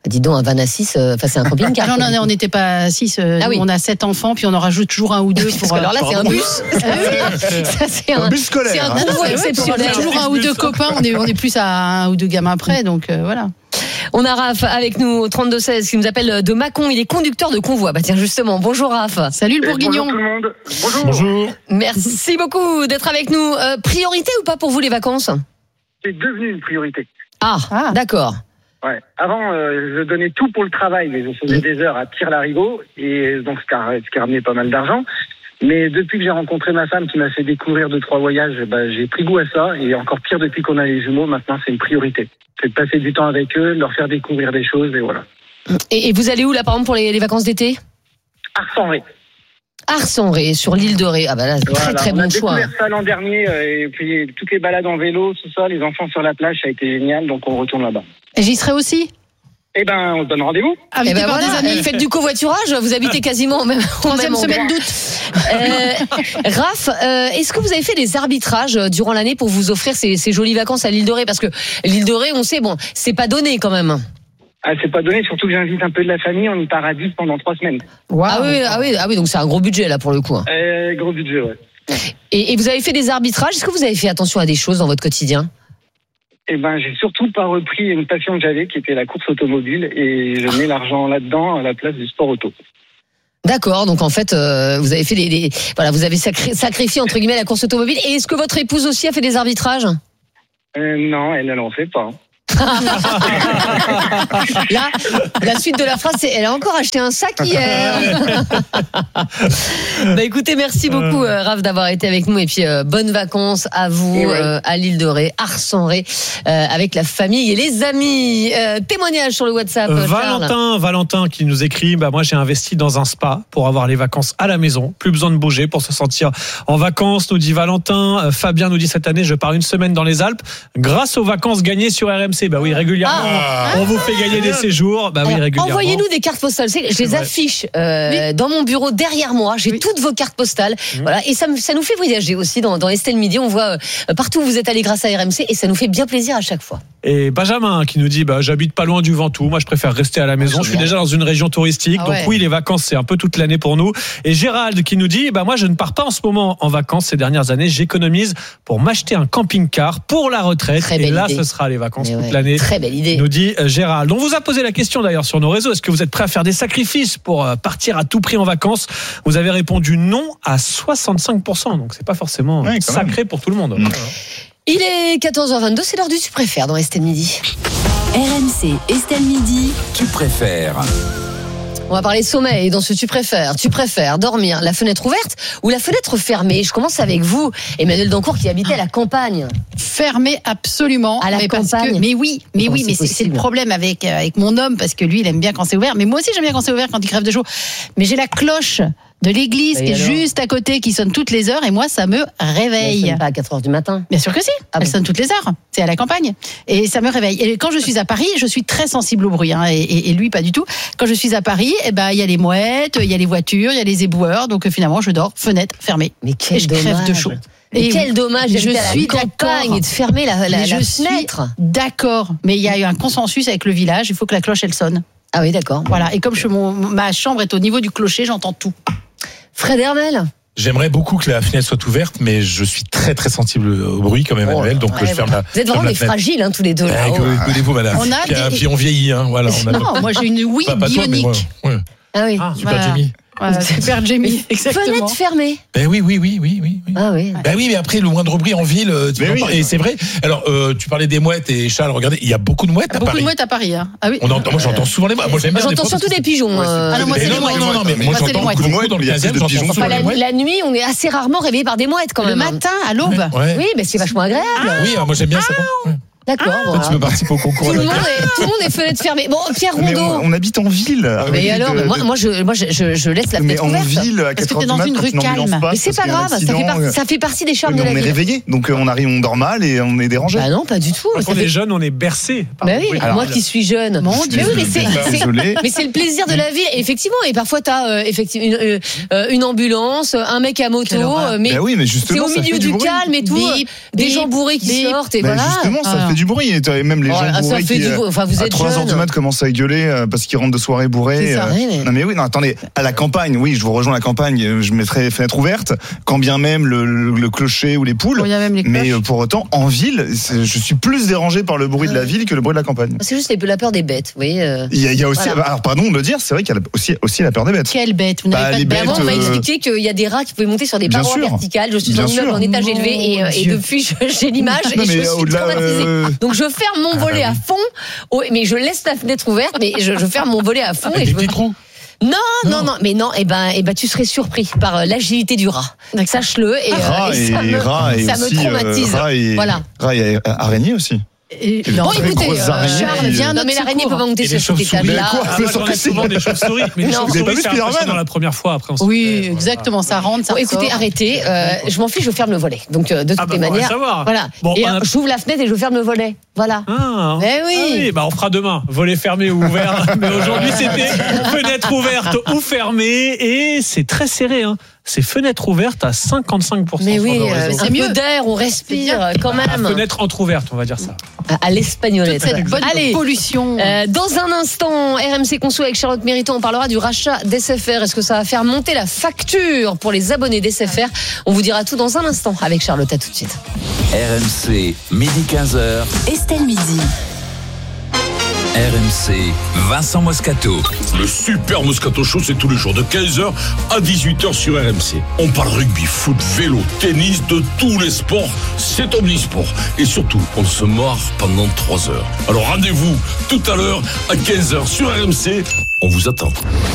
Dis donc, un van à six, enfin, euh, c'est un camping-car. Non, non, non, on n'était pas à six. Euh, ah, oui. On a sept enfants, puis on en rajoute toujours un ou deux. Pour, alors là, c'est un bus. Ça, c'est un, un bus scolaire. C'est un convoi hein. exceptionnel. Toujours un ou deux copains, on est, on est plus à un ou deux gamins près, donc euh, voilà. On a Raph avec nous au trente-deux seize qui nous appelle de Mâcon. Il est conducteur de convoi. Bah tiens, justement, bonjour Raph. Salut le Bourguignon. Bonjour tout le monde. Bonjour. Bonjour. Merci beaucoup d'être avec nous. Euh, priorité ou pas pour vous les vacances ? C'est devenu une priorité. Ah, ah. D'accord. Ouais. Avant, euh, je donnais tout pour le travail, mais je faisais des heures à Tire-Larigot, et donc ce qui a, ce qui a ramené pas mal d'argent. Mais depuis que j'ai rencontré ma femme qui m'a fait découvrir deux, trois voyages, bah, j'ai pris goût à ça, et encore pire depuis qu'on a les jumeaux, maintenant c'est une priorité. C'est de passer du temps avec eux, de leur faire découvrir des choses, et voilà. Et, et vous allez où là, par exemple, pour les, les vacances d'été ? Arcenré. Arcenré, sur l'île de Ré. Ah bah là, c'est voilà, très très bon choix. On a découvert ça l'an dernier, et puis toutes les balades en vélo, tout ça, les enfants sur la plage, ça a été génial, donc on retourne là-bas. Et j'y serai aussi ? Eh ben, on se donne rendez-vous. Ah, eh ben voilà, des amis. Faites du covoiturage, vous habitez quasiment même troisième semaine d'août. Euh, Raph, euh, est-ce que vous avez fait des arbitrages durant l'année pour vous offrir ces, ces jolies vacances à l'île de Ré ? Parce que l'île de Ré, on sait, bon, c'est pas donné quand même. Ah, c'est pas donné, surtout que j'invite un peu de la famille, on y part à dix pendant trois semaines. Wow. Ah oui, ah oui, ah oui, donc c'est un gros budget là pour le coup. Euh, gros budget, ouais. Et, et vous avez fait des arbitrages, est-ce que vous avez fait attention à des choses dans votre quotidien ? Eh ben, j'ai surtout pas repris une passion que j'avais, qui était la course automobile, et je mets l'argent là-dedans à la place du sport auto. D'accord, donc en fait, euh, vous avez fait des, des voilà, vous avez sacri- sacrifié entre guillemets la course automobile. Et est-ce que votre épouse aussi a fait des arbitrages ? euh, Non, elle, elle en fait pas. Là, la suite de la phrase, c'est elle a encore acheté un sac hier. Bah écoutez, merci beaucoup euh, Raph d'avoir été avec nous et puis euh, bonnes vacances à vous ouais. euh, à l'île de Ré, Arcenré, euh, avec la famille et les amis. Euh, témoignage sur le WhatsApp. Euh, Valentin, Valentin qui nous écrit, bah moi j'ai investi dans un spa pour avoir les vacances à la maison, plus besoin de bouger pour se sentir en vacances. Nous dit Valentin. Euh, Fabien nous dit cette année je pars une semaine dans les Alpes grâce aux vacances gagnées sur R M C. Bah oui, régulièrement, ah, on vous fait gagner des séjours. Bah oui, régulièrement. Envoyez-nous des cartes postales. Je les affiche euh, oui. dans mon bureau derrière moi. J'ai oui. toutes vos cartes postales. Mmh. Voilà, et ça, ça nous fait voyager aussi dans, dans Estelle Midi. On voit euh, partout où vous êtes allés grâce à R M C et ça nous fait bien plaisir à chaque fois. Et Benjamin qui nous dit bah, j'habite pas loin du Ventoux. Moi, je préfère rester à la maison. Ah, je suis déjà dans une région touristique. Ah, ouais. Donc oui, les vacances, c'est un peu toute l'année pour nous. Et Gérald qui nous dit bah, moi, je ne pars pas en ce moment en vacances ces dernières années. J'économise pour m'acheter un camping-car pour la retraite. Très et là, idée. Ce sera les vacances Mais toute ouais. l'année. Très belle idée. Nous dit Gérald. On vous a posé la question d'ailleurs sur nos réseaux. Est-ce que vous êtes prêt à faire des sacrifices pour partir à tout prix en vacances ? Vous avez répondu non à soixante-cinq pour cent. Donc c'est pas forcément ouais, sacré même. Pour tout le monde. Mmh. Il est quatorze heures vingt-deux, c'est l'heure du tu préfères dans Estelle Midi. R M C Estelle Midi. Tu préfères. On va parler sommeil dans ce tu préfères. Tu préfères dormir la fenêtre ouverte ou la fenêtre fermée ? Je commence avec vous, Emmanuel Dancourt, qui habitait à la campagne. Fermée absolument. À la mais campagne. Que, mais oui, mais Comment oui, mais c'est, c'est le problème avec avec mon homme parce que lui, il aime bien quand c'est ouvert. Mais moi aussi, j'aime bien quand c'est ouvert, quand il crève de chaud. Mais j'ai la cloche de l'église qui est juste à côté, qui sonne toutes les heures, et moi, ça me réveille. Elle sonne pas à quatre heures du matin. Bien sûr que si. Ah elle bon. sonne toutes les heures. C'est à la campagne. Et ça me réveille. Et quand je suis à Paris, je suis très sensible au bruit, hein, et, et, et lui, pas du tout. Quand je suis à Paris, eh ben, il y a les mouettes, il y a les voitures, il y a les éboueurs. Donc, finalement, je dors fenêtre fermée. Mais quel et je dommage. crève de chaud. Et quel dommage, je suis campagne et de fermer la, la, je la fenêtre. Suis d'accord. Mais il y a eu un consensus avec le village. Il faut que la cloche, elle sonne. Ah oui, d'accord. Voilà. Et comme je, mon, ma chambre est au niveau du clocher, j'entends tout. Fred Hermel. J'aimerais beaucoup que la fenêtre soit ouverte, mais je suis très très sensible au bruit comme Emmanuel, oh, donc ouais, je ferme la. Vous êtes vraiment des fragiles, hein, tous les deux. Là. Écoutez-vous, madame. On a puis, des... puis on vieillit, hein. Voilà. On a non, moi j'ai une Wii pas, bionique. Pas toi, mais moi, ouais. Ah oui. Ah, super voilà. Jamie. Voilà, super Jamie, exactement. Fenêtre fermée. Ben oui, oui, oui, oui, oui. Ah oui. Ben oui, mais après le moindre bruit en ville, tu oui. et c'est vrai. Alors, euh, tu parlais des mouettes et Charles, regardez, il y a beaucoup de mouettes ah, à beaucoup Paris. Beaucoup de mouettes à Paris. Hein. Ah oui. On entend, moi, j'entends souvent les mouettes. Moi, j'aime bien. J'entends surtout des pigeons. Ah non, moi c'est les mouettes. Non, non, mais moi j'entends beaucoup de mouettes dans le quinzième. J'entends souvent les mouettes. La nuit, on est assez rarement réveillé par des mouettes quand même. Le matin, à l'aube. Oui, mais c'est vachement agréable. Oui, moi j'aime bien ça. D'accord. Ah, voilà. Tu peux participer au concours. Tout le monde est, tout le monde est fenêtre fermée. Bon, Pierre Rondeau. On, on habite en ville. Mais alors, de, moi, moi, je, moi, je, je laisse la fenêtre mais ouverte. Mais en ville, à quatre heures du matin, une rue calme. Mais c'est pas grave, ça fait, par, ça fait partie des charmes oui, de la on ville. On est réveillé, donc on arrive, on dort mal et on est dérangé. Bah non, pas du tout. Quand on est jeune, on est bercé. Bah oui, moi qui suis jeune. Mon Dieu, mais c'est, mais c'est le plaisir de la ville. Et effectivement, et parfois t'as euh, effectivement une, euh, une ambulance, un mec à moto, mais c'est au milieu du calme et tout, des gens bourrés qui sortent et voilà. Justement, ça fait du bruit. Et même les Oh, gens ça bourrés fait qui, du bruit. Enfin, vous à êtes trois heures jeune. du mat, commencent à gueuler euh, parce qu'ils rentrent de soirée bourrés. C'est ça, euh, oui, mais- Non mais oui, non, attendez, à la campagne, oui, je vous rejoins à la campagne, je mettrai les fenêtres ouvertes, quand bien même le, le, le clocher ou les poules. Quand bien même les mais cloches. euh, pour autant, en ville, c'est- je suis plus dérangé par le bruit de la ville que le bruit de la campagne. C'est juste la peur des bêtes, vous voyez. euh. Il y a, il y a aussi, Voilà. alors pardon de le dire, c'est vrai qu'il y a aussi, aussi la peur des bêtes. Quelle bête, vous n'avez Bah, pas les de Mais bêtes, avant, on m'a euh, expliqué qu'il y a des rats qui pouvaient monter sur des Bien parois sûr. verticales. Je suis Bien dans un immeuble sûr. en étage Mon élevé et, euh, et Dieu. depuis, je- j'ai l'image Non, et je mais suis au-delà, traumatisée. euh, Donc je ferme mon bah volet à oui. fond, oh, mais je laisse la fenêtre ouverte, mais je, je ferme mon volet à fond et Avec je des me... petits trous. Non, non, non, mais non, et ben, et ben, tu serais surpris par euh, l'agilité du rat. Sache-le, et, euh, Rat et ça et, me, rat et ça aussi, me traumatise. euh, rat et, Voilà. rat et araignée aussi. Et- Une non, très écoutez, grosse euh, araignée. Charles, viens à Non, notre mais l'araignée peut secours. pas monter Et sur les cet chauves-souris. étage-là. Mais quoi Ah, Mais moi, sur j'en ai quel souvent des chauves-souris, mais les Non. Vous avez pas chauves-souris, vu c'est Spider-Man impressionnant la première fois. Après, on se Oui, fait, euh, exactement, ça rentre, ça Bon, écoutez, ressort. arrêtez. euh, je m'en fiche, je ferme le volet. Donc, euh, de toutes Ah bah, les on va manières. savoir. Voilà. Bon, et on a- euh, j'ouvre la fenêtre et je ferme le volet. Voilà. Ah, Eh oui. Ah oui, bah on fera demain. Volet fermé ou ouvert. Mais aujourd'hui, c'était fenêtre ouverte ou fermée. Et c'est très serré. Hein. C'est fenêtre ouverte à cinquante-cinq pour cent. Mais oui, sur euh, l'horizon. c'est mieux d'air, on respire euh, quand Ah, même. fenêtre entrouverte, on va dire ça. À, à l'espagnolette. Cette bonne Allez. pollution. Euh, dans un instant, R M C Conso avec Charlotte Mériton, on parlera du rachat d'S F R. Est-ce que ça va faire monter la facture pour les abonnés d'S F R? On vous dira tout dans un instant avec Charlotte. À tout de suite. R M C, midi quinze heures. Estelle Midi. R M C, Vincent Moscato. Le Super Moscato Show, c'est tous les jours de quinze heures à dix-huit heures sur R M C. On parle rugby, foot, vélo, tennis, de tous les sports. C'est omnisport. Et surtout, on se marre pendant trois heures. Alors rendez-vous tout à l'heure à quinze heures sur R M C. On vous attend.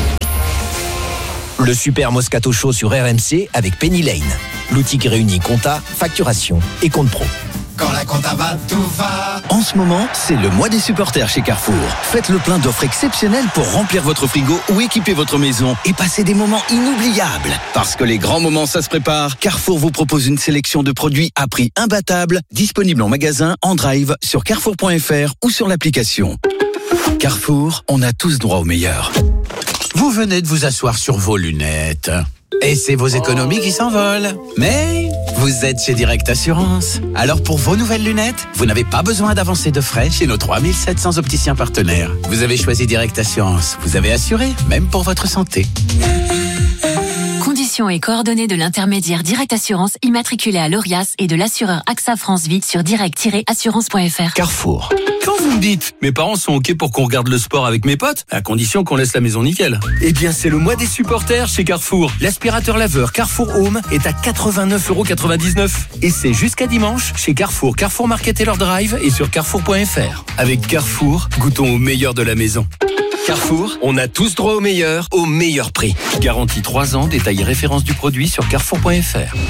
Le Super Moscato Show sur R M C avec Penny Lane. L'outil qui réunit compta, facturation et compte pro. Quand la compta va, tout va. En ce moment, c'est le mois des supporters chez Carrefour. Faites le plein d'offres exceptionnelles pour remplir votre frigo ou équiper votre maison et passer des moments inoubliables. Parce que les grands moments, ça se prépare, Carrefour vous propose une sélection de produits à prix imbattable, disponibles en magasin, en drive, sur carrefour point f r ou sur l'application. Carrefour, on a tous droit au meilleur. Vous venez de vous asseoir sur vos lunettes. Et c'est vos économies qui s'envolent. Mais vous êtes chez Direct Assurance. Alors pour vos nouvelles lunettes, vous n'avez pas besoin d'avancer de frais chez nos trois mille sept cents opticiens partenaires. Vous avez choisi Direct Assurance. Vous avez assuré, même pour votre santé. Conditions et coordonnées de l'intermédiaire Direct Assurance immatriculé à l'Orias et de l'assureur AXA France Vie sur direct tiret assurance point f r. Carrefour. Quand vous me dites, mes parents sont OK pour qu'on regarde le sport avec mes potes, à condition qu'on laisse la maison nickel. Eh bien, c'est le mois des supporters chez Carrefour. L'aspirateur laveur Carrefour Home est à quatre-vingt-neuf euros quatre-vingt-dix-neuf. Et c'est jusqu'à dimanche chez Carrefour, Carrefour Market et leur drive et sur carrefour point f r. Avec Carrefour, goûtons au meilleur de la maison. Carrefour, on a tous droit au meilleur, au meilleur prix. Garantie trois ans, détail et référence du produit sur carrefour point f r.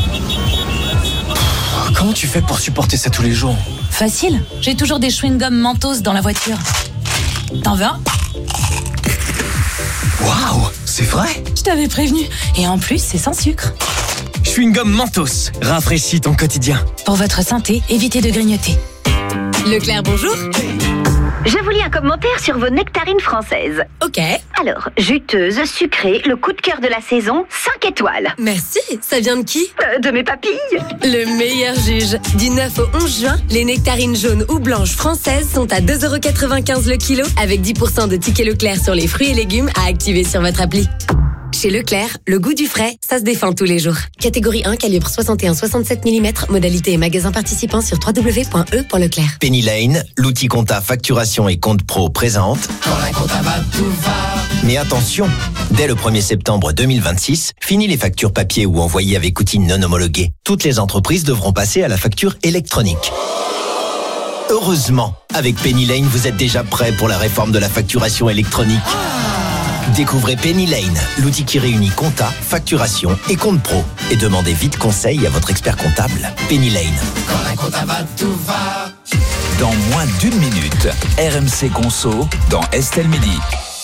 Comment tu fais pour supporter ça tous les jours? Facile, j'ai toujours des chewing-gums Mentos dans la voiture. T'en veux un? Waouh, c'est vrai? Je t'avais prévenu. Et en plus, c'est sans sucre. Chewing-gum Mentos, rafraîchis ton quotidien. Pour votre santé, évitez de grignoter. Leclerc, bonjour. Je vous lis un commentaire sur vos nectarines françaises. Ok. Alors, juteuse, sucrée, le coup de cœur de la saison, cinq étoiles. Merci, ça vient de qui? Euh, de mes papilles. Le meilleur juge. Du neuf au onze juin, les nectarines jaunes ou blanches françaises sont à deux euros quatre-vingt-quinze le kilo avec dix pour cent de tickets Leclerc sur les fruits et légumes à activer sur votre appli. Chez Leclerc, le goût du frais, ça se défend tous les jours. Catégorie un, calibre soixante et un soixante-sept millimètres, modalité et magasin participant sur w w w point e point leclerc. Penny Lane, l'outil compta, facturation et compte pro présente. Quand la compta va, tout va. Mais attention, dès le premier septembre deux mille vingt-six, fini les factures papier ou envoyées avec outils non homologués. Toutes les entreprises devront passer à la facture électronique. Heureusement, avec Penny Lane, vous êtes déjà prêt pour la réforme de la facturation électronique. Découvrez Penny Lane, l'outil qui réunit compta, facturation et compte pro. Et demandez vite conseil à votre expert comptable. Penny Lane. Quand la compta va, tout va. Dans moins d'une minute, R M C Conso dans Estelle Midi.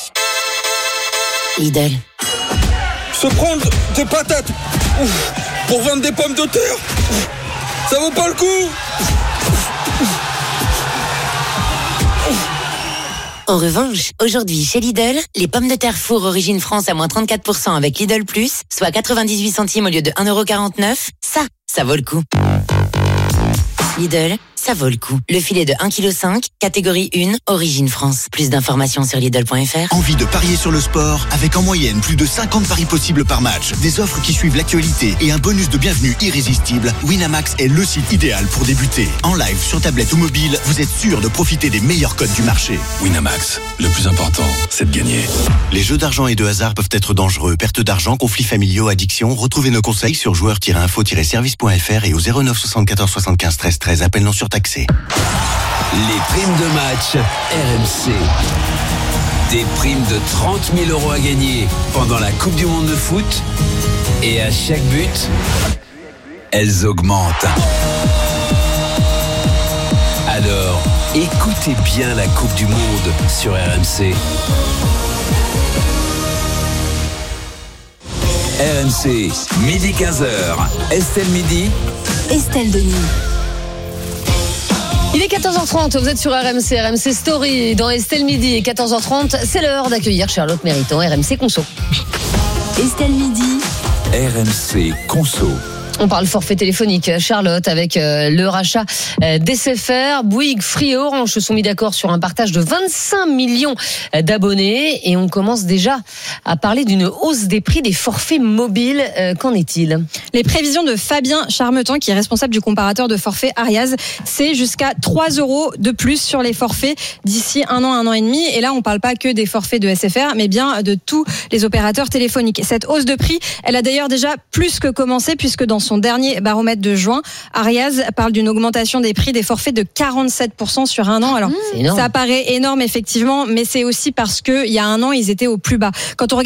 Lidl. Se prendre des patates ouf, pour vendre des pommes de terre, ouf, ça vaut pas le coup. En revanche, aujourd'hui chez Lidl, les pommes de terre four origine France à moins trente-quatre pour cent avec Lidl Plus, soit quatre-vingt-dix-huit centimes au lieu de un euro quarante-neuf, ça, ça vaut le coup. Lidl, ça vaut le coup. Le filet de un virgule cinq kilos, catégorie un, origine France. Plus d'informations sur Lidl point F R. Envie de parier sur le sport avec en moyenne plus de cinquante paris possibles par match, des offres qui suivent l'actualité et un bonus de bienvenue irrésistible. Winamax est le site idéal pour débuter. En live, sur tablette ou mobile, vous êtes sûr de profiter des meilleurs codes du marché. Winamax, le plus important, c'est de gagner. Les jeux d'argent et de hasard peuvent être dangereux. Perte d'argent, conflits familiaux, addiction. Retrouvez nos conseils sur joueurs tiret info tiret service point F R et au zéro neuf soixante-quatorze soixante-quinze treize treize. Appel non surtaxé. Les primes de match R M C. Des primes de trente mille euros à gagner pendant la Coupe du Monde de foot. Et à chaque but, elles augmentent. Alors, écoutez bien la Coupe du Monde sur R M C. R M C, midi quinze heures. Estelle Midi. Estelle Denis. Il est quatorze heures trente, vous êtes sur R M C, R M C Story, dans Estelle Midi. Et quatorze heures trente, c'est l'heure d'accueillir Charlotte Méritant, R M C Conso. Estelle Midi. R M C Conso. On parle forfait téléphonique, Charlotte, avec euh, le rachat euh, d'S F R. Bouygues, Free et Orange se sont mis d'accord sur un partage de vingt-cinq millions d'abonnés. Et on commence déjà à parler d'une hausse des prix des forfaits mobiles. Euh, qu'en est-il ? Les prévisions de Fabien Charmetan, qui est responsable du comparateur de forfait Ariaz, c'est jusqu'à trois euros de plus sur les forfaits d'ici un an, un an et demi. Et là, on ne parle pas que des forfaits de S F R, mais bien de tous les opérateurs téléphoniques. Cette hausse de prix, elle a d'ailleurs déjà plus que commencé, puisque dans son dernier baromètre de juin, Ariaz parle d'une augmentation des prix des forfaits de quarante-sept pour cent sur un an. Alors, mmh, ça paraît énorme, effectivement, mais c'est aussi parce qu'il y a un an, ils étaient au plus bas. Quand on regarde